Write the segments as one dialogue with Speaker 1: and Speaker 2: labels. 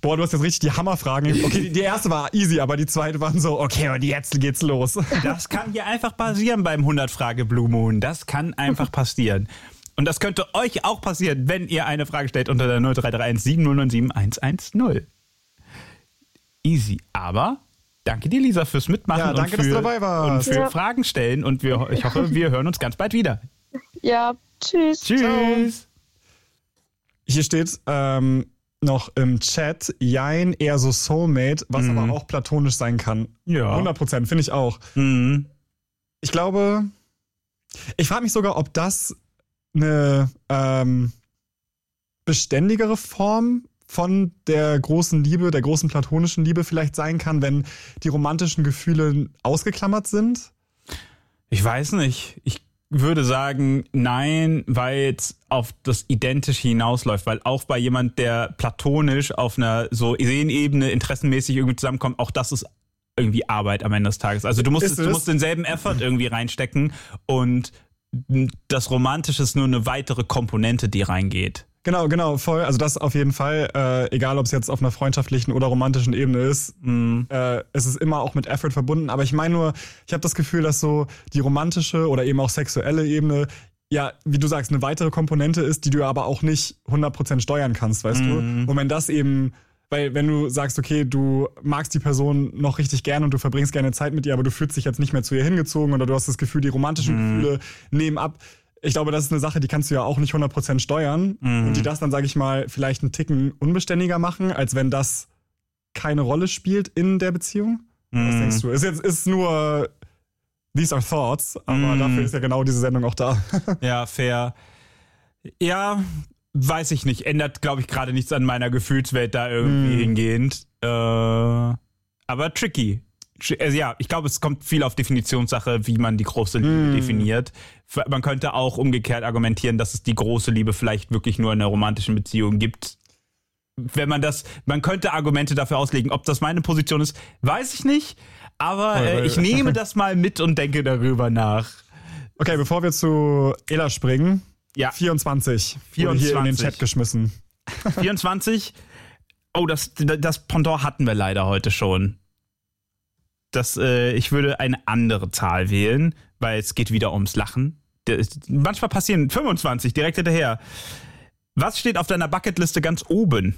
Speaker 1: Boah, du hast jetzt richtig die Hammerfragen. Okay, die erste war easy, aber die zweite waren so, okay, und jetzt geht's los.
Speaker 2: Das kann hier einfach passieren beim 100-Frage Blue Moon. Das kann einfach passieren. Und das könnte euch auch passieren, wenn ihr eine Frage stellt unter der 0331 7097 110. Easy, aber danke dir, Lisa, fürs Mitmachen
Speaker 1: Ja, danke,
Speaker 2: und
Speaker 1: dass du dabei warst.
Speaker 2: und für Fragen stellen. Und ich hoffe, wir hören uns ganz bald wieder.
Speaker 3: Ja, tschüss.
Speaker 2: Tschüss.
Speaker 1: Hier steht noch im Chat, jein, eher so Soulmate, was aber auch platonisch sein kann.
Speaker 2: Ja.
Speaker 1: 100%, finde ich auch. Ich glaube, ich frage mich sogar, ob das eine beständigere Form von der großen Liebe, der großen platonischen Liebe vielleicht sein kann, wenn die romantischen Gefühle ausgeklammert sind?
Speaker 2: Ich weiß nicht. Ich würde sagen, nein, weil es auf das Identische hinausläuft. Weil auch bei jemand, der platonisch auf einer so Seelenebene interessenmäßig irgendwie zusammenkommt, auch das ist irgendwie Arbeit am Ende des Tages. Also du musst denselben Effort irgendwie reinstecken und das Romantische ist nur eine weitere Komponente, die reingeht.
Speaker 1: Genau, voll. Also das auf jeden Fall, egal ob es jetzt auf einer freundschaftlichen oder romantischen Ebene ist, es ist immer auch mit Effort verbunden. Aber ich meine nur, ich habe das Gefühl, dass so die romantische oder eben auch sexuelle Ebene, ja, wie du sagst, eine weitere Komponente ist, die du aber auch nicht 100% steuern kannst, weißt du? Und wenn das eben, weil wenn du sagst, okay, du magst die Person noch richtig gerne und du verbringst gerne Zeit mit ihr, aber du fühlst dich jetzt nicht mehr zu ihr hingezogen oder du hast das Gefühl, die romantischen Gefühle nehmen ab. Ich glaube, das ist eine Sache, die kannst du ja auch nicht 100% steuern und die das dann, sage ich mal, vielleicht einen Ticken unbeständiger machen, als wenn das keine Rolle spielt in der Beziehung. Was denkst du? Ist nur these are thoughts, aber dafür ist ja genau diese Sendung auch da.
Speaker 2: Ja, fair. Ja, weiß ich nicht. Ändert, glaube ich, gerade nichts an meiner Gefühlswelt da irgendwie hingehend. Aber tricky. Also ja, ich glaube, es kommt viel auf Definitionssache, wie man die große Liebe definiert. Man könnte auch umgekehrt argumentieren, dass es die große Liebe vielleicht wirklich nur in einer romantischen Beziehung gibt. Man könnte Argumente dafür auslegen. Ob das meine Position ist, weiß ich nicht. Aber ich nehme das mal mit und denke darüber nach.
Speaker 1: Okay, bevor wir zu Ella springen.
Speaker 2: Ja.
Speaker 1: 24. Wurde hier in den Chat geschmissen.
Speaker 2: 24? Oh, das Pendant hatten wir leider heute schon. Ich würde eine andere Zahl wählen, weil es geht wieder ums Lachen. Manchmal passieren 25, direkt hinterher. Was steht auf deiner Bucketliste ganz oben?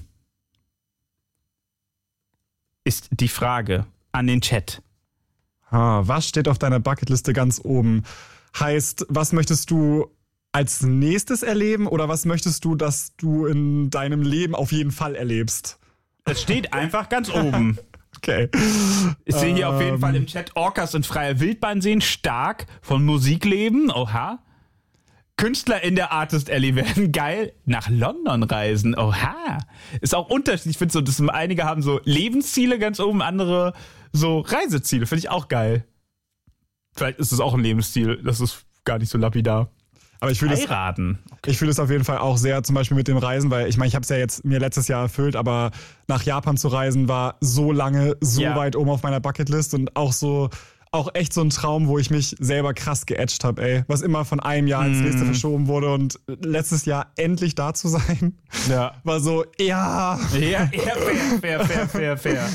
Speaker 2: Ist die Frage an den Chat.
Speaker 1: Was steht auf deiner Bucketliste ganz oben? Heißt, was möchtest du als nächstes erleben oder was möchtest du, dass du in deinem Leben auf jeden Fall erlebst?
Speaker 2: Es steht einfach ganz oben.
Speaker 1: Okay.
Speaker 2: Ich sehe hier auf jeden Fall im Chat Orcas in freier Wildbahn sehen, stark von Musik leben, oha. Künstler in der Artist Alley werden geil, nach London reisen, oha. Ist auch unterschiedlich, ich finde so, dass einige haben so Lebensziele ganz oben, andere so Reiseziele, finde ich auch geil. Vielleicht ist es auch ein Lebensziel, das ist gar nicht so lapidar.
Speaker 1: Aber ich fühle
Speaker 2: Heiraten.
Speaker 1: Ich fühle es auf jeden Fall auch sehr, zum Beispiel mit dem Reisen, weil ich meine, ich habe es ja jetzt mir letztes Jahr erfüllt, aber nach Japan zu reisen war so lange, so weit oben auf meiner Bucketlist und auch echt so ein Traum, wo ich mich selber krass geätscht habe, ey. Was immer von einem Jahr ins nächste verschoben wurde und letztes Jahr endlich da zu sein, war so, ja.
Speaker 2: Ja, fair.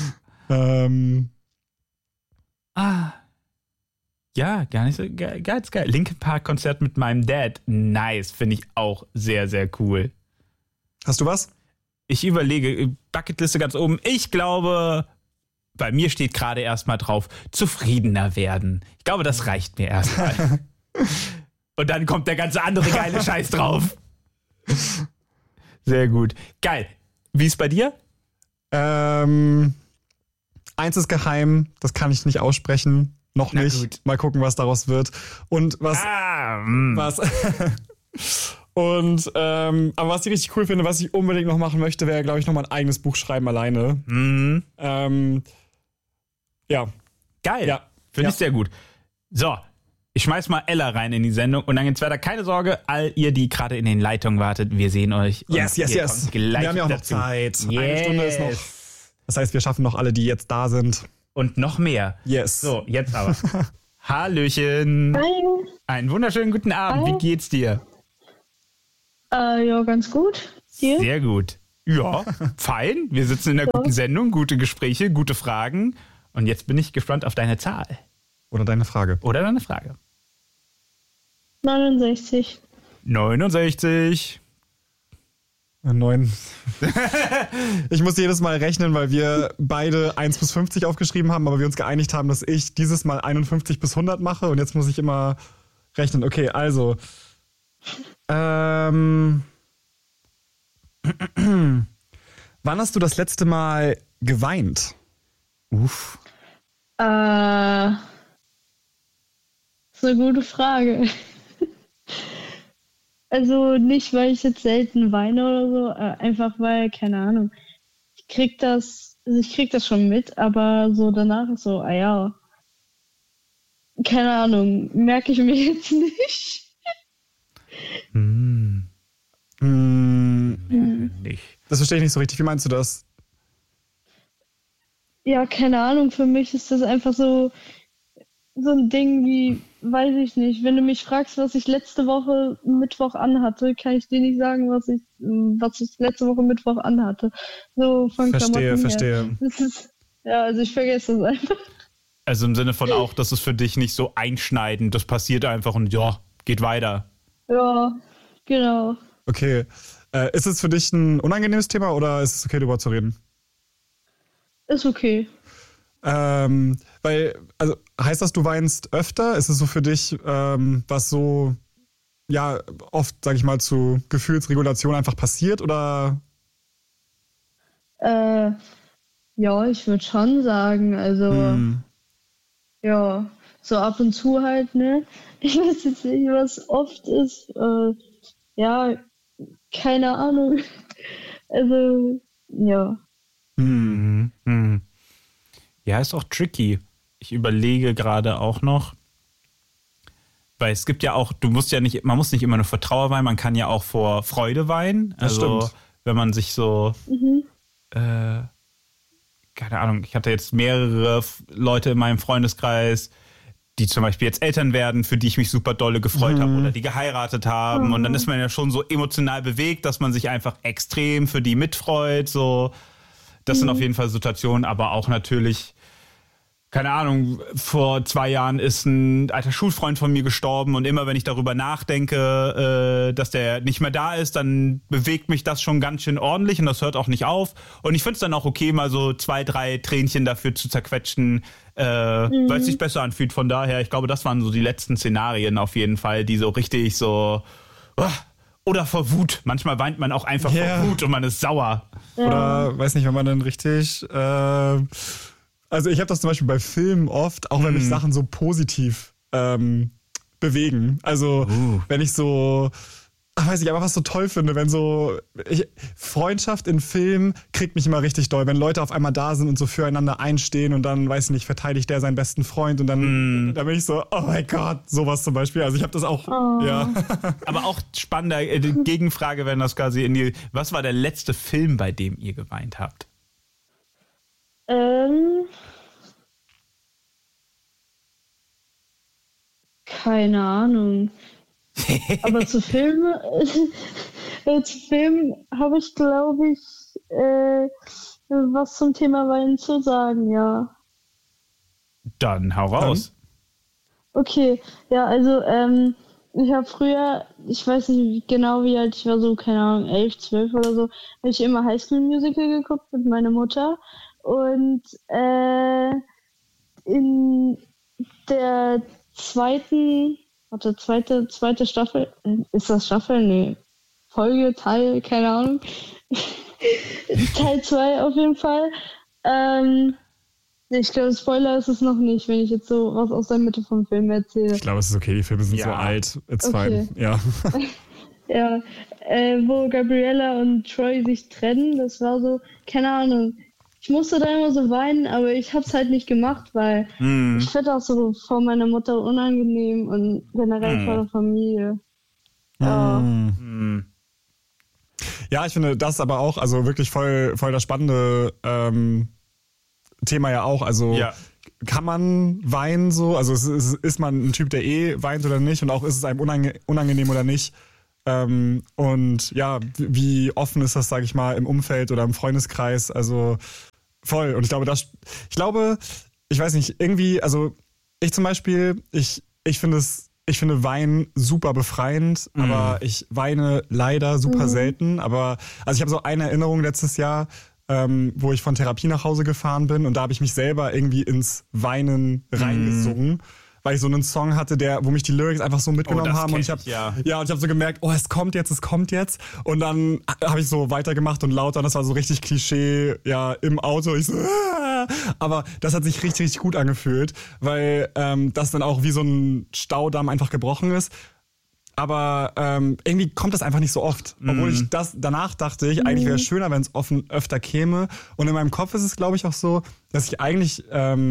Speaker 2: Ja, gar nicht so geil. Linkin Park Konzert mit meinem Dad. Nice, finde ich auch sehr, sehr cool.
Speaker 1: Hast du was?
Speaker 2: Ich überlege, Bucketliste ganz oben. Ich glaube, bei mir steht gerade erstmal drauf, zufriedener werden. Ich glaube, das reicht mir erstmal. Und dann kommt der ganze andere geile Scheiß drauf. Sehr gut. Geil. Wie ist bei dir?
Speaker 1: Eins ist geheim, das kann ich nicht aussprechen. Noch nicht.
Speaker 2: Gut.
Speaker 1: Mal gucken, was daraus wird. Und aber was ich richtig cool finde, was ich unbedingt noch machen möchte, wäre, glaube ich, noch mal ein eigenes Buch schreiben alleine. Ja.
Speaker 2: Geil.
Speaker 1: Ja.
Speaker 2: Finde ich sehr gut. So, ich schmeiß mal Ella rein in die Sendung und dann geht's weiter. Keine Sorge, all ihr, die gerade in den Leitungen wartet, wir sehen euch.
Speaker 1: Yes. Wir haben ja auch noch Zeit.
Speaker 2: Yes.
Speaker 1: Eine Stunde ist noch. Das heißt, wir schaffen noch alle, die jetzt da sind.
Speaker 2: Und noch mehr.
Speaker 1: Yes.
Speaker 2: So, jetzt aber. Hallöchen.
Speaker 3: Hi.
Speaker 2: Einen wunderschönen guten Abend.
Speaker 3: Hi.
Speaker 2: Wie geht's dir?
Speaker 3: Ja, ganz gut. Hier?
Speaker 2: Sehr gut. Ja, fein. Wir sitzen in einer guten Sendung, gute Gespräche, gute Fragen. Und jetzt bin ich gespannt auf deine Zahl.
Speaker 1: Oder deine Frage.
Speaker 3: 69.
Speaker 2: 69.
Speaker 1: 9. Ich muss jedes Mal rechnen, weil wir beide 1 bis 50 aufgeschrieben haben, aber wir uns geeinigt haben, dass ich dieses Mal 51 bis 100 mache und jetzt muss ich immer rechnen. Okay, also. Wann hast du das letzte Mal geweint?
Speaker 2: Uff.
Speaker 3: Das ist eine gute Frage. Also nicht, weil ich jetzt selten weine oder so, einfach weil, keine Ahnung, ich krieg das schon mit, aber so danach ist so, ja, keine Ahnung, merke ich mir jetzt nicht.
Speaker 2: Nicht.
Speaker 1: Das verstehe ich nicht so richtig. Wie meinst du das?
Speaker 3: Ja, keine Ahnung, für mich ist das einfach so ein Ding wie, weiß ich nicht, wenn du mich fragst, was ich letzte Woche Mittwoch anhatte, kann ich dir nicht sagen, was ich letzte Woche Mittwoch anhatte. So von Klamotten
Speaker 1: Verstehe.
Speaker 3: Das ist, ja, also ich vergesse das einfach.
Speaker 2: Also im Sinne von auch, dass es für dich nicht so einschneidend, das passiert einfach und ja, geht weiter.
Speaker 3: Ja, genau.
Speaker 1: Okay. Ist es für dich ein unangenehmes Thema oder ist es okay, darüber zu reden?
Speaker 3: Ist okay.
Speaker 1: Weil, also heißt das, du weinst öfter? Ist es so für dich, was so, ja, oft, sag ich mal, zu Gefühlsregulation einfach passiert oder?
Speaker 3: Ja, ich würde schon sagen, also, ja, so ab und zu halt, ne? Ich weiß jetzt nicht, was oft ist, ja, keine Ahnung. Also, ja.
Speaker 2: Ja, ist auch tricky. Ich überlege gerade auch noch, weil es gibt ja auch, man muss nicht immer nur vor Trauer weinen, man kann ja auch vor Freude weinen.
Speaker 1: Das stimmt.
Speaker 2: Wenn man sich so, keine Ahnung, ich hatte jetzt mehrere Leute in meinem Freundeskreis, die zum Beispiel jetzt Eltern werden, für die ich mich super dolle gefreut habe oder die geheiratet haben. Und dann ist man ja schon so emotional bewegt, dass man sich einfach extrem für die mitfreut. So, das sind auf jeden Fall Situationen, aber auch natürlich, keine Ahnung, vor 2 Jahren ist ein alter Schulfreund von mir gestorben und immer wenn ich darüber nachdenke, dass der nicht mehr da ist, dann bewegt mich das schon ganz schön ordentlich und das hört auch nicht auf. Und ich finde es dann auch okay, mal so 2, 3 Tränchen dafür zu zerquetschen, weil es sich besser anfühlt. Von daher, ich glaube, das waren so die letzten Szenarien auf jeden Fall, die so richtig so... Oder vor Wut. Manchmal weint man auch einfach vor Wut und man ist sauer.
Speaker 3: Ja.
Speaker 1: Oder, weiß nicht, wenn man dann richtig... also ich habe das zum Beispiel bei Filmen oft, auch wenn mich Sachen so positiv bewegen. Also wenn ich so... weiß ich, aber was so toll finde, wenn so Freundschaft in Filmen kriegt mich immer richtig doll, wenn Leute auf einmal da sind und so füreinander einstehen und dann, weiß ich nicht, verteidigt der seinen besten Freund und dann bin ich so, oh mein Gott, sowas zum Beispiel. Also ich habe das auch, ja.
Speaker 2: Aber auch spannender, Gegenfrage, wenn das quasi was war der letzte Film, bei dem ihr geweint habt?
Speaker 3: Keine Ahnung. Aber zu Filmen habe ich, glaube ich, was zum Thema Weinen zu sagen, ja.
Speaker 2: Dann hau raus.
Speaker 3: Okay, ja, also ich habe früher, ich weiß nicht genau wie alt ich war, so, keine Ahnung, 11, 12 oder so, habe ich immer High School Musical geguckt mit meiner Mutter und in der zweite Staffel, ist das Staffel? Nee. Folge, Teil, keine Ahnung. Teil 2 auf jeden Fall. Ich glaube, Spoiler ist es noch nicht, wenn ich jetzt so was aus der Mitte vom Film erzähle.
Speaker 1: Ich glaube, es ist okay, die Filme sind so alt. It's fine. Ja.
Speaker 3: Ja, wo Gabriella und Troy sich trennen, das war so, keine Ahnung. Ich musste da immer so weinen, aber ich hab's halt nicht gemacht, weil ich finde auch so vor meiner Mutter unangenehm und generell vor der Familie. Ja.
Speaker 1: Ja, ich finde das aber auch, also wirklich voll das spannende Thema ja auch. Also kann man weinen so? Also ist man ein Typ, der weint oder nicht? Und auch ist es einem unangenehm oder nicht? Und ja, wie offen ist das, sage ich mal, im Umfeld oder im Freundeskreis? Also voll. Und ich glaube, ich weiß nicht, irgendwie, also ich zum Beispiel, ich finde Weinen super befreiend, aber ich weine leider super selten. Aber also ich habe so eine Erinnerung letztes Jahr, wo ich von Therapie nach Hause gefahren bin und da habe ich mich selber irgendwie ins Weinen reingesungen, weil ich so einen Song hatte, wo mich die Lyrics einfach so mitgenommen haben und ich habe und ich habe so gemerkt, oh, es kommt jetzt und dann habe ich so weitergemacht und lauter und das war so richtig Klischee, ja, im Auto, ich so aber das hat sich richtig, richtig gut angefühlt, weil das dann auch wie so ein Staudamm einfach gebrochen ist. Aber irgendwie kommt das einfach nicht so oft. Obwohl ich danach dachte ich, eigentlich wäre es schöner, wenn es öfter käme. Und in meinem Kopf ist es, glaube ich, auch so, dass ich eigentlich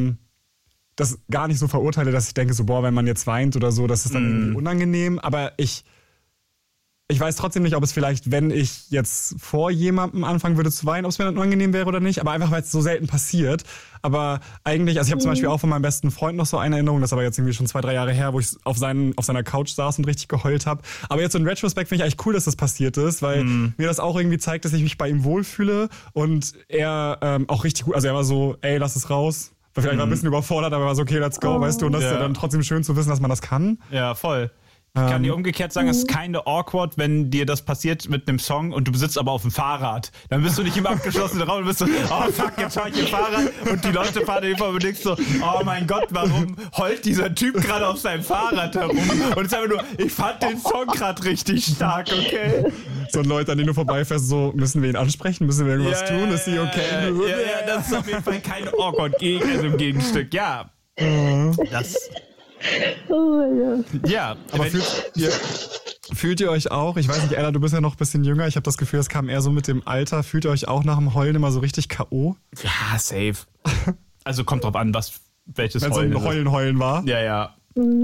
Speaker 1: das gar nicht so verurteile, dass ich denke, so, boah, wenn man jetzt weint oder so, das ist dann irgendwie unangenehm. Aber ich weiß trotzdem nicht, ob es vielleicht, wenn ich jetzt vor jemandem anfangen würde zu weinen, ob es mir dann unangenehm wäre oder nicht. Aber einfach, weil es so selten passiert. Aber eigentlich, also ich habe zum Beispiel auch von meinem besten Freund noch so eine Erinnerung, das ist aber jetzt irgendwie schon 2-3 Jahre her, wo ich auf seiner Couch saß und richtig geheult habe. Aber jetzt so in Retrospect finde ich eigentlich cool, dass das passiert ist, weil mir das auch irgendwie zeigt, dass ich mich bei ihm wohlfühle und er auch richtig gut, also er war so, ey, lass es raus. Weil vielleicht war ein bisschen überfordert, aber er war so, okay, let's go, weißt du, und das ist ja dann trotzdem schön zu wissen, dass man das kann.
Speaker 2: Ja, voll. Ich kann dir umgekehrt sagen, es ist keine awkward, wenn dir das passiert mit einem Song und du besitzt aber auf dem Fahrrad. Dann bist du nicht im abgeschlossenen Raum und bist so, oh fuck, jetzt fahr ich im Fahrrad und die Leute fahren dir vor und denkst so, oh mein Gott, warum heult dieser Typ gerade auf seinem Fahrrad herum? Und es ist einfach nur, ich fand den Song gerade richtig stark, okay?
Speaker 1: So Leute, an denen du vorbeifährst, so, müssen wir ihn ansprechen? Müssen wir irgendwas tun? Ist sie okay?
Speaker 2: Ja, das ist auf jeden Fall kein awkward also im Gegenstück, ja. Das...
Speaker 3: Oh mein Gott.
Speaker 2: Ja,
Speaker 1: aber fühlt ihr euch auch, ich weiß nicht, Ella, du bist ja noch ein bisschen jünger, ich habe das Gefühl, es kam eher so mit dem Alter, fühlt ihr euch auch nach dem Heulen immer so richtig K.O.?
Speaker 2: Ja, safe. Also kommt drauf an, welches Heulen.
Speaker 1: Wenn so ein Heulen war?
Speaker 2: Ja.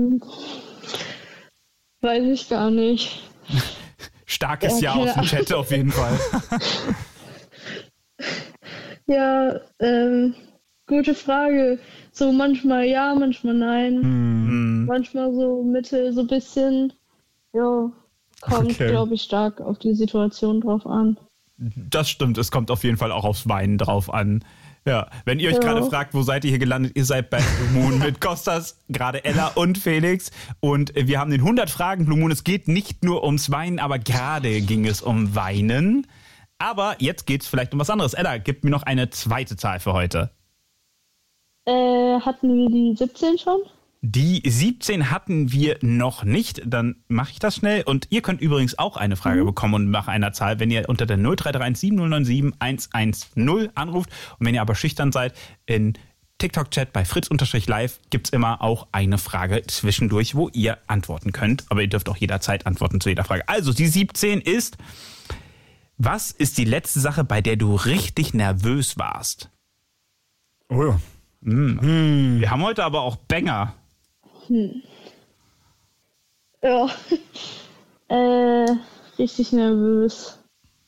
Speaker 3: Weiß ich gar nicht.
Speaker 2: Starkes Ja aus dem Chat auf jeden Fall.
Speaker 3: Ja, gute Frage. So manchmal ja, manchmal nein. Manchmal so Mitte, so ein bisschen. Ja, kommt, glaube ich, stark auf die Situation drauf an.
Speaker 2: Das stimmt, es kommt auf jeden Fall auch aufs Weinen drauf an. Ja, wenn ihr euch gerade fragt, wo seid ihr hier gelandet? Ihr seid bei Blue Moon mit Kostas, gerade Ella und Felix. Und wir haben den 100 Fragen Blue Moon. Es geht nicht nur ums Weinen, aber gerade ging es um Weinen. Aber jetzt geht es vielleicht um was anderes. Ella, gib mir noch eine zweite Zahl für heute.
Speaker 3: Hatten wir die 17 schon?
Speaker 2: Die 17 hatten wir noch nicht. Dann mache ich das schnell. Und ihr könnt übrigens auch eine Frage bekommen und nach einer Zahl, wenn ihr unter der 0331 7097 110 anruft. Und wenn ihr aber schüchtern seid, in TikTok-Chat bei fritz_live gibt es immer auch eine Frage zwischendurch, wo ihr antworten könnt. Aber ihr dürft auch jederzeit antworten zu jeder Frage. Also die 17 ist, was ist die letzte Sache, bei der du richtig nervös warst?
Speaker 1: Oh ja.
Speaker 2: Wir haben heute aber auch Banger.
Speaker 3: Ja. Richtig nervös.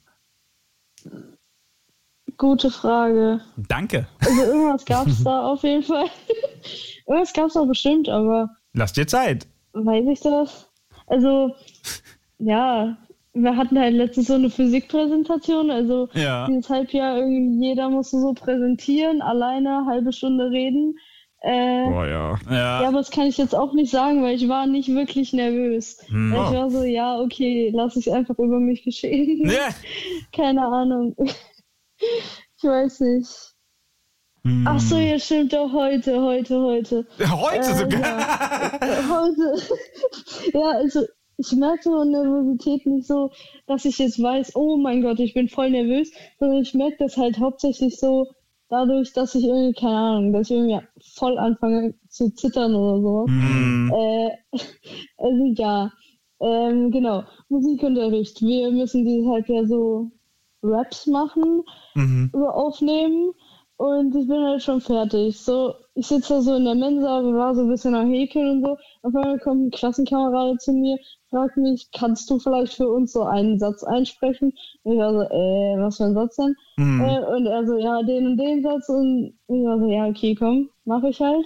Speaker 3: Gute Frage.
Speaker 2: Danke.
Speaker 3: Also irgendwas gab es da auf jeden Fall. Irgendwas gab es auch bestimmt, aber...
Speaker 2: Lass dir Zeit.
Speaker 3: Weiß ich das? Also, ja... Wir hatten halt letztens so eine Physikpräsentation, also dieses Halbjahr irgendwie jeder musste so präsentieren, alleine, halbe Stunde reden. Ja, aber das kann ich jetzt auch nicht sagen, weil ich war nicht wirklich nervös. Ich war so, ja, okay, lass es einfach über mich geschehen. Keine Ahnung. Ich weiß nicht. Ach so, ja, stimmt doch, heute.
Speaker 2: Heute sogar?
Speaker 3: Ja, heute. Ja, also ich merke so Nervosität nicht so, dass ich jetzt weiß, oh mein Gott, ich bin voll nervös, sondern ich merke das halt hauptsächlich so dadurch, dass ich irgendwie, keine Ahnung, dass ich irgendwie voll anfange zu zittern oder so. Also ja, genau, Musikunterricht. Wir müssen dieses Halbjahr so Raps machen, so aufnehmen und ich bin halt schon fertig. So, ich sitze da so in der Mensa, wir waren so ein bisschen am Häkeln und so. Auf einmal kommt ein Klassenkamerad zu mir, fragt mich, kannst du vielleicht für uns so einen Satz einsprechen? Und ich war so, was für ein Satz denn? Und er so, ja, den und den Satz. Und ich war so, ja, okay, komm, mach ich halt.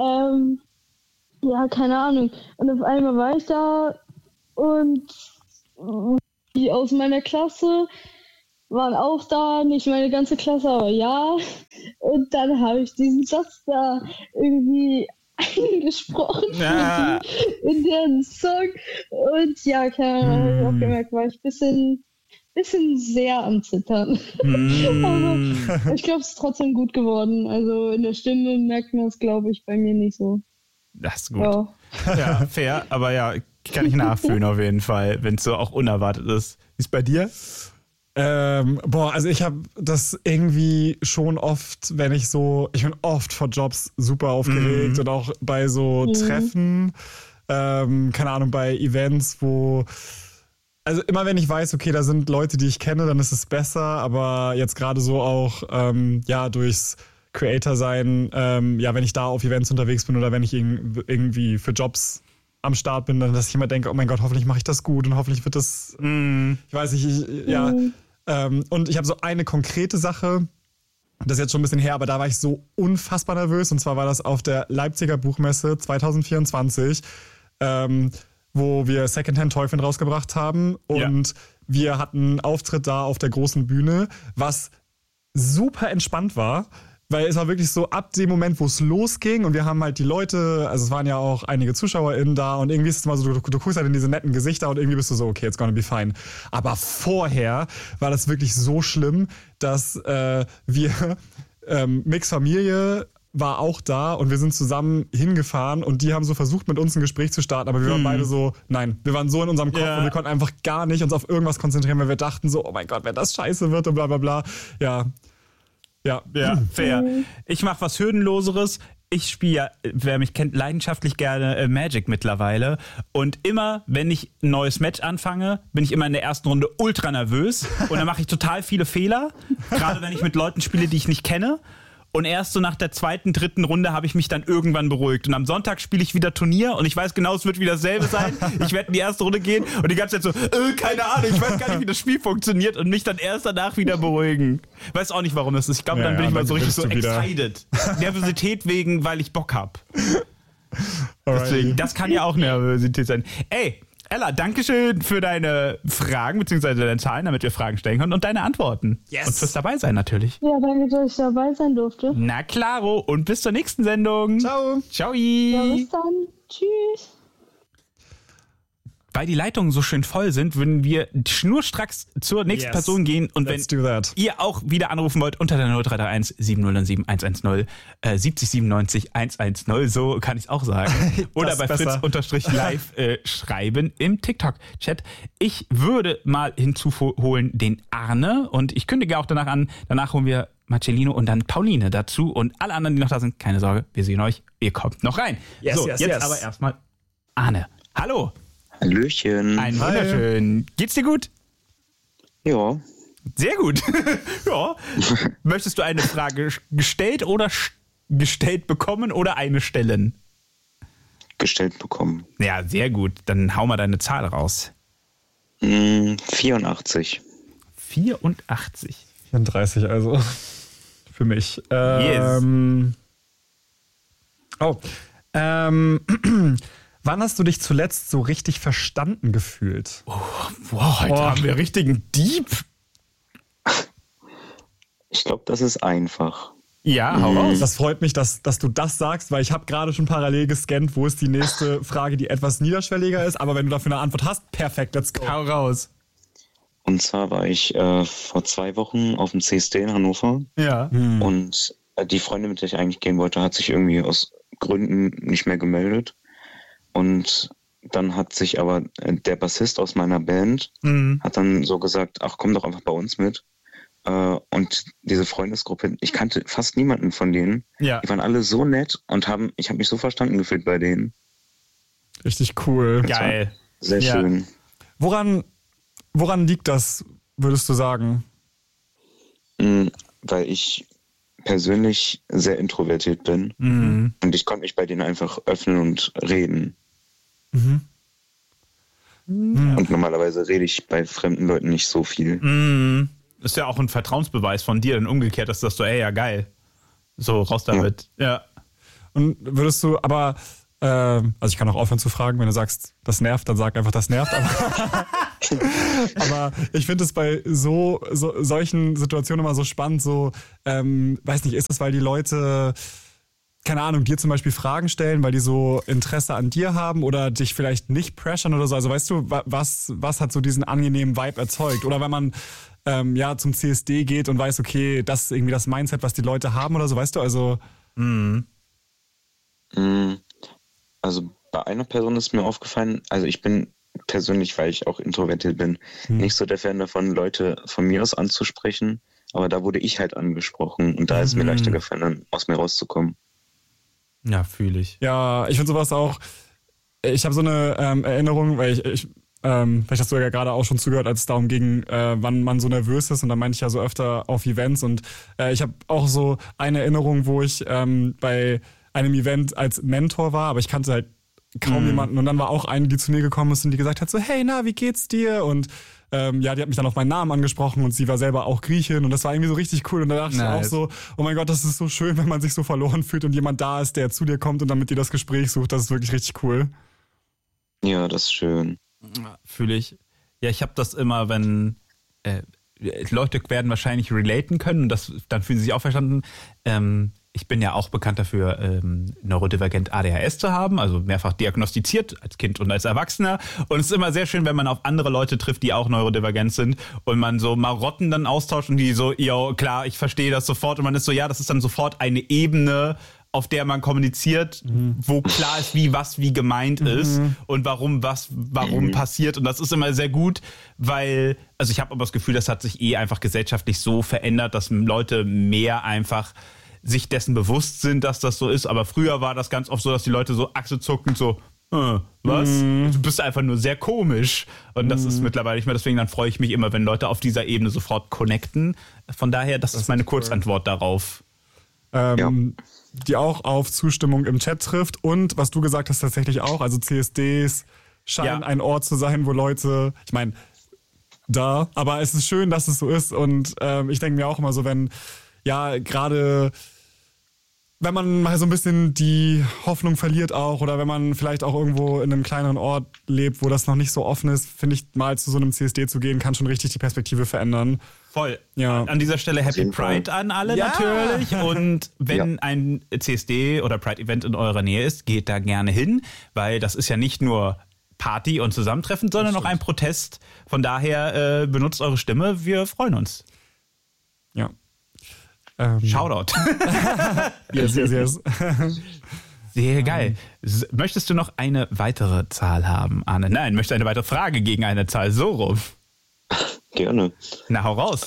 Speaker 3: Ja, keine Ahnung. Und auf einmal war ich da und die aus meiner Klasse waren auch da, nicht meine ganze Klasse, aber ja. Und dann habe ich diesen Satz da irgendwie eingesprochen in deren Song. Und ja, keine Ahnung, habe ich auch gemerkt, war ich ein bisschen sehr am Zittern. Aber ich glaube, es ist trotzdem gut geworden. Also in der Stimme merkt man es, glaube ich, bei mir nicht so.
Speaker 2: Das ist gut. Ja, fair, aber ja, kann ich nachfühlen auf jeden Fall, wenn es so auch unerwartet ist. Wie ist bei dir?
Speaker 1: Also ich habe das irgendwie schon oft, ich bin oft vor Jobs super aufgeregt und auch bei so Treffen, keine Ahnung, bei Events, also immer wenn ich weiß, okay, da sind Leute, die ich kenne, dann ist es besser, aber jetzt gerade so auch, durchs Creator sein, wenn ich da auf Events unterwegs bin oder wenn ich irgendwie für Jobs am Start bin, dann dass ich immer denke, oh mein Gott, hoffentlich mache ich das gut und hoffentlich wird das, ich weiß nicht, und ich habe so eine konkrete Sache, das ist jetzt schon ein bisschen her, aber da war ich so unfassbar nervös und zwar war das auf der Leipziger Buchmesse 2024, wo wir Secondhand Teufel rausgebracht haben und wir hatten einen Auftritt da auf der großen Bühne, was super entspannt war. Weil es war wirklich so, ab dem Moment, wo es losging und wir haben halt die Leute, also es waren ja auch einige ZuschauerInnen da und irgendwie ist es mal so, du guckst halt in diese netten Gesichter und irgendwie bist du so, okay, it's gonna be fine. Aber vorher war das wirklich so schlimm, dass Mix Familie war auch da und wir sind zusammen hingefahren und die haben so versucht, mit uns ein Gespräch zu starten, aber wir waren beide so, nein, wir waren so in unserem Kopf und wir konnten einfach gar nicht uns auf irgendwas konzentrieren, weil wir dachten so, oh mein Gott, wenn das scheiße wird und bla bla bla. Ja,
Speaker 2: fair. Ich mache was Hürdenloseres. Ich spiele, wer mich kennt, leidenschaftlich gerne Magic mittlerweile. Und immer, wenn ich ein neues Match anfange, bin ich immer in der ersten Runde ultra nervös. Und dann mache ich total viele Fehler. Gerade wenn ich mit Leuten spiele, die ich nicht kenne. Und erst so nach der zweiten, dritten Runde habe ich mich dann irgendwann beruhigt. Und am Sonntag spiele ich wieder Turnier und ich weiß genau, es wird wieder dasselbe sein. Ich werde in die erste Runde gehen und die ganze Zeit so, keine Ahnung, ich weiß gar nicht, wie das Spiel funktioniert und mich dann erst danach wieder beruhigen. Weiß auch nicht, warum das ist. Ich glaube, dann bin ich mal so richtig so excited. Nervosität wegen, weil ich Bock habe. Deswegen, das kann ja auch Nervosität sein. Ey, Ella, dankeschön für deine Fragen bzw. deine Zahlen, damit wir Fragen stellen können und deine Antworten. Yes. Und fürs dabei sein natürlich.
Speaker 3: Ja, danke, dass ich dabei sein durfte.
Speaker 2: Na klaro. Und bis zur nächsten Sendung.
Speaker 1: Ciao.
Speaker 2: Ciao.
Speaker 3: Ja, bis dann. Tschüss.
Speaker 2: Weil die Leitungen so schön voll sind, würden wir schnurstracks zur nächsten Person gehen. Und wenn ihr auch wieder anrufen wollt, unter der 0331 7007 110 70 97 110, so kann ich es auch sagen. Oder bei Fritz-Live schreiben im TikTok-Chat. Ich würde mal hinzuholen den Arne und ich kündige auch danach an, danach holen wir Marcellino und dann Pauline dazu und alle anderen, die noch da sind, keine Sorge, wir sehen euch, ihr kommt noch rein. Aber erstmal Arne. Hallo.
Speaker 4: Hallöchen.
Speaker 2: Ein wunderschön. Geht's dir gut?
Speaker 4: Ja.
Speaker 2: Sehr gut. Ja. Möchtest du eine Frage gestellt oder gestellt bekommen oder eine stellen?
Speaker 4: Gestellt bekommen.
Speaker 2: Ja, sehr gut. Dann hau mal deine Zahl raus.
Speaker 4: 84.
Speaker 2: 84.
Speaker 1: 34 also. Für mich.
Speaker 2: Yes.
Speaker 1: Wann hast du dich zuletzt so richtig verstanden gefühlt?
Speaker 2: Wow, heute haben wir richtigen Dieb.
Speaker 4: Ich glaube, das ist einfach.
Speaker 2: Ja, hau raus.
Speaker 1: Das freut mich, dass du das sagst, weil ich habe gerade schon parallel gescannt, wo ist die nächste Frage, die etwas niederschwelliger ist. Aber wenn du dafür eine Antwort hast, perfekt, let's go.
Speaker 2: Hau raus.
Speaker 4: Und zwar war ich vor 2 Wochen auf dem CSD in Hannover.
Speaker 2: Ja.
Speaker 4: Und die Freundin, mit der ich eigentlich gehen wollte, hat sich irgendwie aus Gründen nicht mehr gemeldet. Und dann hat sich aber der Bassist aus meiner Band hat dann so gesagt, ach, komm doch einfach bei uns mit. Und diese Freundesgruppe, ich kannte fast niemanden von denen.
Speaker 2: Ja.
Speaker 4: Die waren alle so nett und ich habe mich so verstanden gefühlt bei denen.
Speaker 1: Richtig cool.
Speaker 2: Geil.
Speaker 4: Sehr schön.
Speaker 1: Woran liegt das, würdest du sagen?
Speaker 4: Weil ich persönlich sehr introvertiert bin und ich konnte mich bei denen einfach öffnen und reden. Und normalerweise rede ich bei fremden Leuten nicht so viel.
Speaker 2: Ist ja auch ein Vertrauensbeweis von dir, dann umgekehrt, dass du, ey, ja geil. So, raus damit. Ja.
Speaker 1: Und würdest du, aber Also ich kann auch aufhören zu fragen, wenn du sagst, das nervt, dann sag einfach, das nervt. Aber ich finde es bei solchen Situationen immer so spannend, so, weiß nicht, ist das, weil die Leute, keine Ahnung, dir zum Beispiel Fragen stellen, weil die so Interesse an dir haben oder dich vielleicht nicht pressern oder so? Also weißt du, was hat so diesen angenehmen Vibe erzeugt? Oder wenn man zum CSD geht und weiß, okay, das ist irgendwie das Mindset, was die Leute haben oder so, weißt du? Also
Speaker 4: Also bei einer Person ist mir aufgefallen, also ich bin persönlich, weil ich auch introvertiert bin, nicht so der Fan davon, Leute von mir aus anzusprechen, aber da wurde ich halt angesprochen und da ist mir leichter gefallen, aus mir rauszukommen.
Speaker 2: Ja, fühle ich.
Speaker 1: Ja, ich finde sowas auch, ich habe so eine Erinnerung, weil vielleicht hast du ja gerade auch schon zugehört, als es darum ging, wann man so nervös ist und dann meinte ich ja so öfter auf Events und ich habe auch so eine Erinnerung, wo ich bei einem Event als Mentor war, aber ich kannte halt kaum jemanden und dann war auch eine, die zu mir gekommen ist und die gesagt hat so, hey, na, wie geht's dir? Und die hat mich dann auf meinen Namen angesprochen und sie war selber auch Griechin und das war irgendwie so richtig cool und da dachte ich auch so, oh mein Gott, das ist so schön, wenn man sich so verloren fühlt und jemand da ist, der zu dir kommt und dann mit dir das Gespräch sucht, das ist wirklich richtig cool.
Speaker 4: Ja, das ist schön.
Speaker 2: Fühle ich. Ja, ich habe das immer, wenn Leute werden wahrscheinlich relaten können und dann fühlen sie sich auch verstanden. Ich bin ja auch bekannt dafür, neurodivergent ADHS zu haben, also mehrfach diagnostiziert als Kind und als Erwachsener. Und es ist immer sehr schön, wenn man auf andere Leute trifft, die auch neurodivergent sind und man so Marotten dann austauscht und die so, ja klar, ich verstehe das sofort. Und man ist so, ja, das ist dann sofort eine Ebene, auf der man kommuniziert, wo klar ist, wie gemeint ist und warum passiert. Und das ist immer sehr gut, weil, also ich habe aber das Gefühl, das hat sich einfach gesellschaftlich so verändert, dass Leute mehr einfach sich dessen bewusst sind, dass das so ist. Aber früher war das ganz oft so, dass die Leute so achselzuckend so, was? Du bist einfach nur sehr komisch. Und das ist mittlerweile nicht mehr. Deswegen dann freue ich mich immer, wenn Leute auf dieser Ebene sofort connecten. Von daher, das ist meine Kurzantwort darauf.
Speaker 1: Die auch auf Zustimmung im Chat trifft und was du gesagt hast tatsächlich auch, also CSDs scheinen ein Ort zu sein, wo Leute, ich meine, aber es ist schön, dass es so ist und ich denke mir auch immer so, wenn man mal so ein bisschen die Hoffnung verliert auch oder wenn man vielleicht auch irgendwo in einem kleineren Ort lebt, wo das noch nicht so offen ist, finde ich, mal zu so einem CSD zu gehen, kann schon richtig die Perspektive verändern.
Speaker 2: Voll.
Speaker 1: Ja.
Speaker 2: An dieser Stelle Happy Pride an alle natürlich. Und wenn ein CSD oder Pride-Event in eurer Nähe ist, geht da gerne hin, weil das ist ja nicht nur Party und Zusammentreffen, sondern auch ein Protest. Von daher benutzt eure Stimme, wir freuen uns.
Speaker 1: Ja.
Speaker 2: Shoutout.
Speaker 1: Yes.
Speaker 2: Sehr geil. Möchtest du noch eine weitere Zahl haben, Arne? Nein, möchte eine weitere Frage gegen eine Zahl so rum.
Speaker 4: Gerne.
Speaker 2: Na, hau raus.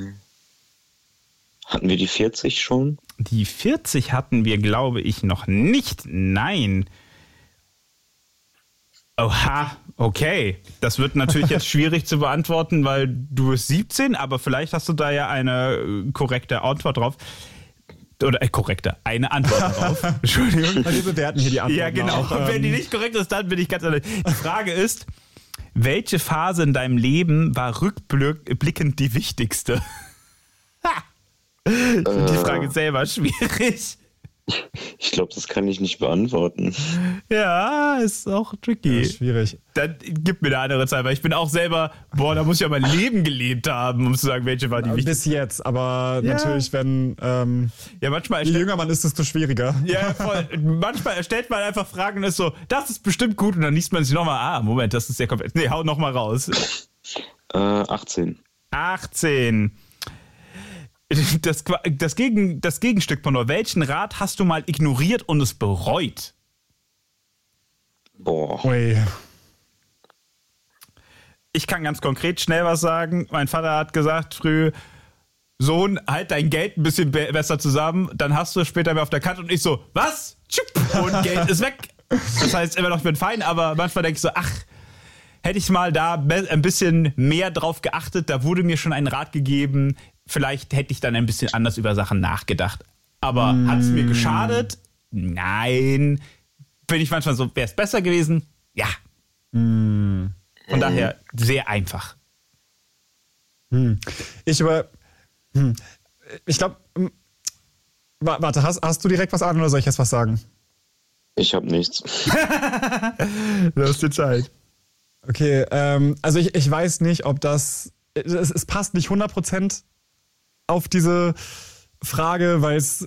Speaker 4: Hatten wir die 40 schon?
Speaker 2: Die 40 hatten wir, glaube ich, noch nicht. Nein. Oha, okay. Das wird natürlich jetzt schwierig zu beantworten, weil du bist 17, aber vielleicht hast du da ja eine korrekte Antwort drauf. Oder eine Antwort darauf. Entschuldigung.
Speaker 1: Wir bewerten hier die Antwort.
Speaker 2: Ja, genau.
Speaker 1: Auch,
Speaker 2: Und wenn die nicht korrekt ist, dann bin ich ganz ehrlich. Die Frage ist, welche Phase in deinem Leben war rückblickend die wichtigste? Ich finde die Frage selber schwierig.
Speaker 4: Ich glaube, das kann ich nicht beantworten.
Speaker 2: Ja, ist auch tricky.
Speaker 1: Ja, schwierig.
Speaker 2: Dann gib mir eine andere Zahl, weil ich bin auch selber, da muss ich ja mein Leben gelebt haben, um zu sagen, welche war die wichtigste.
Speaker 1: Bis jetzt, aber natürlich, wenn
Speaker 2: manchmal
Speaker 1: je jünger man ist, desto schwieriger.
Speaker 2: Ja, voll. Manchmal stellt man einfach Fragen und ist so, das ist bestimmt gut und dann liest man sich nochmal, Moment, das ist sehr komplex. Nee, hau nochmal raus.
Speaker 4: 18.
Speaker 2: 18. Das Gegenstück, Pandor, welchen Rat hast du mal ignoriert und es bereut?
Speaker 4: Boah.
Speaker 1: Ui.
Speaker 2: Ich kann ganz konkret schnell was sagen. Mein Vater hat gesagt früh, Sohn, halt dein Geld ein bisschen besser zusammen, dann hast du es später mehr auf der Kante. Und ich so, was? Und Geld ist weg. Das heißt immer noch, ich bin fein, aber manchmal denke ich so, hätte ich mal da ein bisschen mehr drauf geachtet, da wurde mir schon ein Rat gegeben, vielleicht hätte ich dann ein bisschen anders über Sachen nachgedacht. Aber hat es mir geschadet? Nein. Bin ich manchmal so, wäre es besser gewesen? Ja. Von daher sehr einfach.
Speaker 1: Ich glaube, warte, hast du direkt was an oder soll ich jetzt was sagen?
Speaker 4: Ich habe nichts.
Speaker 2: Du hast die Zeit.
Speaker 1: Okay, also ich weiß nicht, ob es passt nicht 100% auf diese Frage, weil es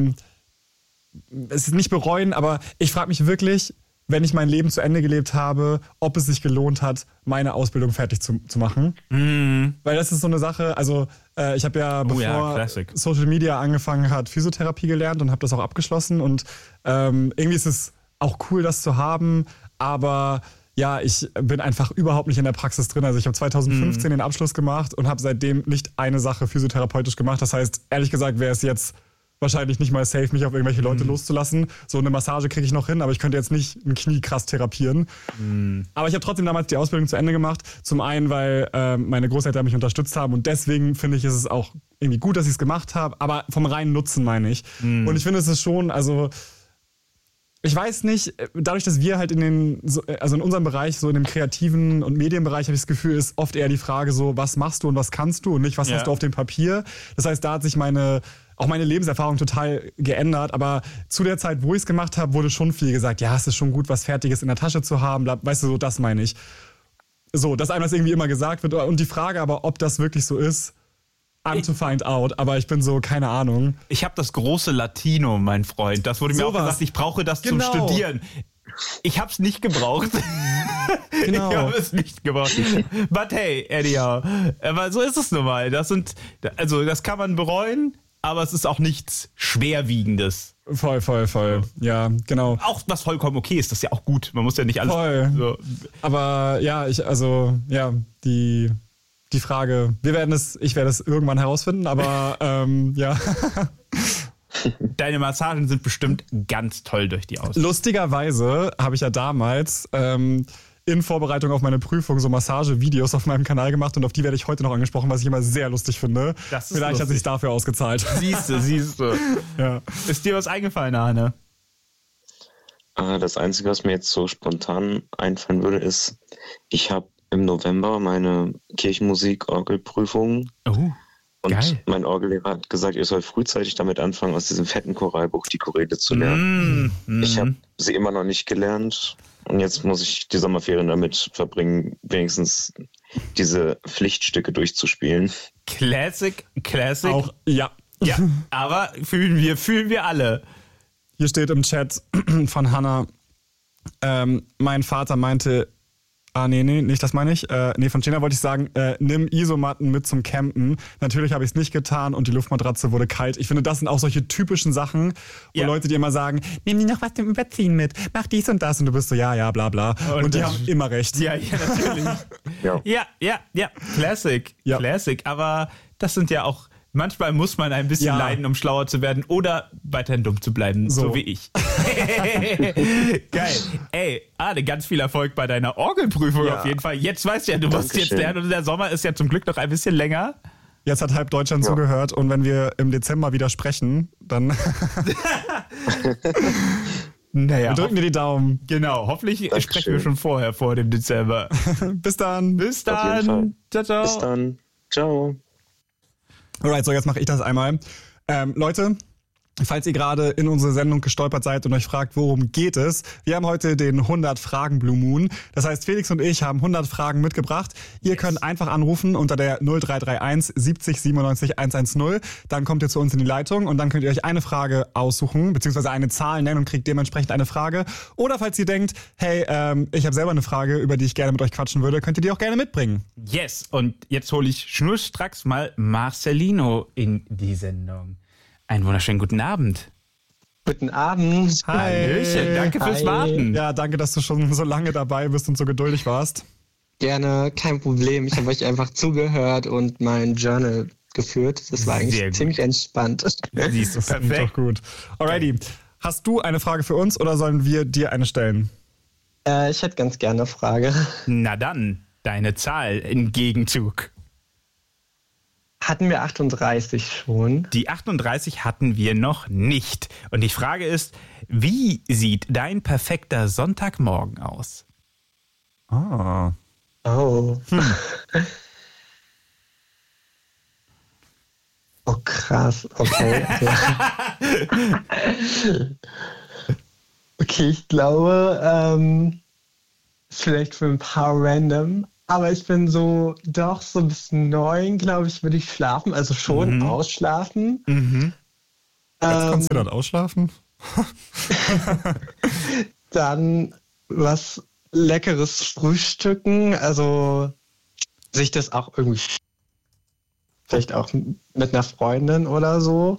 Speaker 1: ist nicht bereuen, aber ich frage mich wirklich, wenn ich mein Leben zu Ende gelebt habe, ob es sich gelohnt hat, meine Ausbildung fertig zu machen. Weil das ist so eine Sache, also ich habe ja, bevor Social Media angefangen hat, Physiotherapie gelernt und habe das auch abgeschlossen und irgendwie ist es auch cool, das zu haben, aber ja, ich bin einfach überhaupt nicht in der Praxis drin. Also ich habe 2015 den Abschluss gemacht und habe seitdem nicht eine Sache physiotherapeutisch gemacht. Das heißt, ehrlich gesagt, wäre es jetzt wahrscheinlich nicht mal safe, mich auf irgendwelche Leute loszulassen. So eine Massage kriege ich noch hin, aber ich könnte jetzt nicht ein Knie krass therapieren. Aber ich habe trotzdem damals die Ausbildung zu Ende gemacht. Zum einen, weil meine Großeltern mich unterstützt haben und deswegen finde ich, ist es auch irgendwie gut, dass ich es gemacht habe. Aber vom reinen Nutzen meine ich. Und ich finde, es ist schon, also ich weiß nicht, dadurch, dass wir halt in unserem Bereich, so in dem kreativen und Medienbereich, habe ich das Gefühl, ist oft eher die Frage so, was machst du und was kannst du und nicht, was hast du auf dem Papier. Das heißt, da hat sich meine Lebenserfahrung total geändert, aber zu der Zeit, wo ich es gemacht habe, wurde schon viel gesagt, ja, es ist schon gut, was Fertiges in der Tasche zu haben, weißt du, so, das meine ich. So, dass einem das irgendwie immer gesagt wird und die Frage aber, ob das wirklich so ist, I'm to find out, aber ich bin so, keine Ahnung.
Speaker 2: Ich habe das große Latino, mein Freund. Das wurde mir auch gesagt, ich brauche das zum Studieren. Ich habe es nicht gebraucht.
Speaker 1: Genau.
Speaker 2: Ich habe es nicht gebraucht. But hey, anyhow. Aber so ist es nun mal. Das kann man bereuen, aber es ist auch nichts Schwerwiegendes.
Speaker 1: Voll. Ja, genau.
Speaker 2: Auch was vollkommen okay ist, das ist ja auch gut. Man muss ja nicht alles...
Speaker 1: Voll.
Speaker 2: So.
Speaker 1: Aber ja, die Frage, ich werde es irgendwann herausfinden, aber ja.
Speaker 2: Deine Massagen sind bestimmt ganz toll durch die Ausbildung.
Speaker 1: Lustigerweise habe ich ja damals in Vorbereitung auf meine Prüfung so Massagevideos auf meinem Kanal gemacht und auf die werde ich heute noch angesprochen, was ich immer sehr lustig finde.
Speaker 2: Das ist
Speaker 1: Vielleicht
Speaker 2: lustig.
Speaker 1: hat sich dafür ausgezahlt.
Speaker 2: Siehst du.
Speaker 1: Ja.
Speaker 2: Ist dir was eingefallen, Arne?
Speaker 4: Das Einzige, was mir jetzt so spontan einfallen würde, ist, ich habe im November meine Kirchenmusik-Orgelprüfung.
Speaker 2: Oh,
Speaker 4: und
Speaker 2: geil.
Speaker 4: Mein Orgellehrer hat gesagt, ihr sollt frühzeitig damit anfangen, aus diesem fetten Choralbuch die Choräle zu lernen. Ich habe sie immer noch nicht gelernt und jetzt muss ich die Sommerferien damit verbringen, wenigstens diese Pflichtstücke durchzuspielen.
Speaker 2: Classic.
Speaker 1: Auch, ja.
Speaker 2: Ja, aber fühlen wir alle.
Speaker 1: Hier steht im Chat von Hannah, mein Vater meinte, nicht das meine ich. Von Gina wollte ich sagen, nimm Isomatten mit zum Campen. Natürlich habe ich es nicht getan und die Luftmatratze wurde kalt. Ich finde, das sind auch solche typischen Sachen, wo Leute dir immer sagen, nimm dir noch was zum Überziehen mit, mach dies und das und du bist so, ja, bla bla. Und die haben immer recht.
Speaker 2: Ja, natürlich. Ja. Classic.
Speaker 1: Ja.
Speaker 2: Classic. Aber das sind ja auch, manchmal muss man ein bisschen leiden, um schlauer zu werden oder weiterhin dumm zu bleiben, so wie ich. Geil. Ey, Arne, ganz viel Erfolg bei deiner Orgelprüfung auf jeden Fall. Jetzt weißt du ja, du musst jetzt lernen und der Sommer ist ja zum Glück noch ein bisschen länger.
Speaker 1: Jetzt hat halb Deutschland zugehört und wenn wir im Dezember wieder sprechen, dann
Speaker 2: naja,
Speaker 1: wir drücken dir die Daumen.
Speaker 2: Genau, hoffentlich
Speaker 4: Dankeschön.
Speaker 2: sprechen wir schon vorher, vor dem Dezember.
Speaker 1: Bis dann.
Speaker 2: Bis
Speaker 4: Auf jeden Fall.
Speaker 2: dann. Ciao.
Speaker 4: Bis dann. Ciao.
Speaker 1: Alright, so jetzt mache ich das einmal. Leute, falls ihr gerade in unsere Sendung gestolpert seid und euch fragt, worum geht es, wir haben heute den 100 Fragen Blue Moon. Das heißt, Felix und ich haben 100 Fragen mitgebracht. Ihr könnt einfach anrufen unter der 0331 70 97 110. Dann kommt ihr zu uns in die Leitung und dann könnt ihr euch eine Frage aussuchen, beziehungsweise eine Zahl nennen und kriegt dementsprechend eine Frage. Oder falls ihr denkt, hey, ich habe selber eine Frage, über die ich gerne mit euch quatschen würde, könnt ihr die auch gerne mitbringen.
Speaker 2: Yes, und jetzt hole ich schnurstracks mal Marcelino in die Sendung. Einen wunderschönen guten Abend.
Speaker 5: Guten Abend.
Speaker 2: Hallöchen, danke fürs Warten.
Speaker 1: Ja, danke, dass du schon so lange dabei bist und so geduldig warst.
Speaker 5: Gerne, kein Problem. Ich habe euch einfach zugehört und mein Journal geführt. Das war eigentlich ziemlich entspannt.
Speaker 2: Siehst du, perfekt.
Speaker 1: Doch gut. Alrighty. Hast du eine Frage für uns oder sollen wir dir eine stellen?
Speaker 5: Ich hätte ganz gerne eine Frage.
Speaker 2: Na dann, deine Zahl im Gegenzug.
Speaker 5: Hatten wir 38 schon?
Speaker 2: Die 38 hatten wir noch nicht. Und die Frage ist, wie sieht dein perfekter Sonntagmorgen aus?
Speaker 1: Ah.
Speaker 5: Oh. Oh, krass. Okay. Okay, ich glaube, vielleicht für ein paar random, aber ich bin so doch so bis 9, glaube ich, würde ich schlafen, also schon ausschlafen.
Speaker 1: Jetzt kannst du dort ausschlafen.
Speaker 5: Dann was Leckeres frühstücken, also sich das auch irgendwie vielleicht auch mit einer Freundin oder so.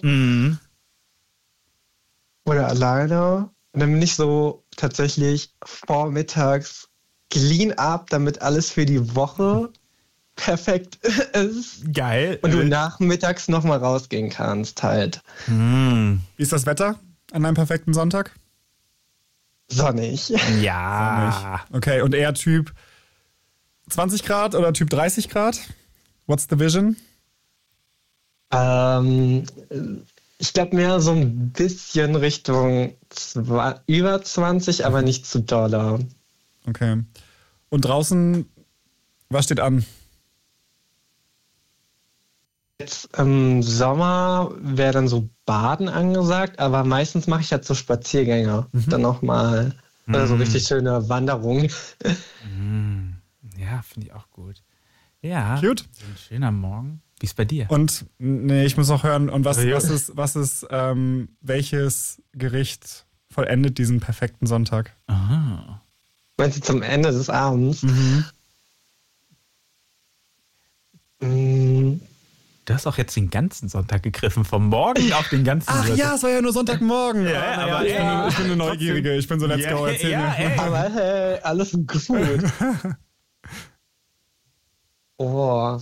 Speaker 5: Oder alleine. Und dann bin ich so tatsächlich vormittags clean up, damit alles für die Woche perfekt ist.
Speaker 2: Geil.
Speaker 5: Und du nachmittags nochmal rausgehen kannst halt.
Speaker 1: Wie ist das Wetter an einem perfekten Sonntag?
Speaker 5: Sonnig.
Speaker 2: Ja.
Speaker 1: Okay, und eher Typ 20 Grad oder Typ 30 Grad? What's the vision?
Speaker 5: Ich glaube mehr so ein bisschen Richtung über 20, aber nicht zu doller.
Speaker 1: Okay. Und draußen, was steht an?
Speaker 5: Jetzt im Sommer wäre dann so Baden angesagt, aber meistens mache ich halt so Spaziergänge. Dann nochmal so richtig schöne Wanderungen.
Speaker 2: Ja, finde ich auch gut. Ja.
Speaker 1: Cute.
Speaker 2: So ein schöner Morgen. Wie ist bei dir?
Speaker 1: Und nee, ich muss noch hören, und was ist welches Gericht vollendet diesen perfekten Sonntag?
Speaker 2: Aha.
Speaker 5: Meinst du zum Ende des Abends?
Speaker 2: Du hast auch jetzt den ganzen Sonntag gegriffen, vom Morgen auf den ganzen Sonntag.
Speaker 1: Ach ja, es war ja nur Sonntagmorgen.
Speaker 2: Ja,
Speaker 1: Ich bin eine Neugierige, ich bin so let's go, erzähl mir.
Speaker 5: Aber hey, alles gut. Oh.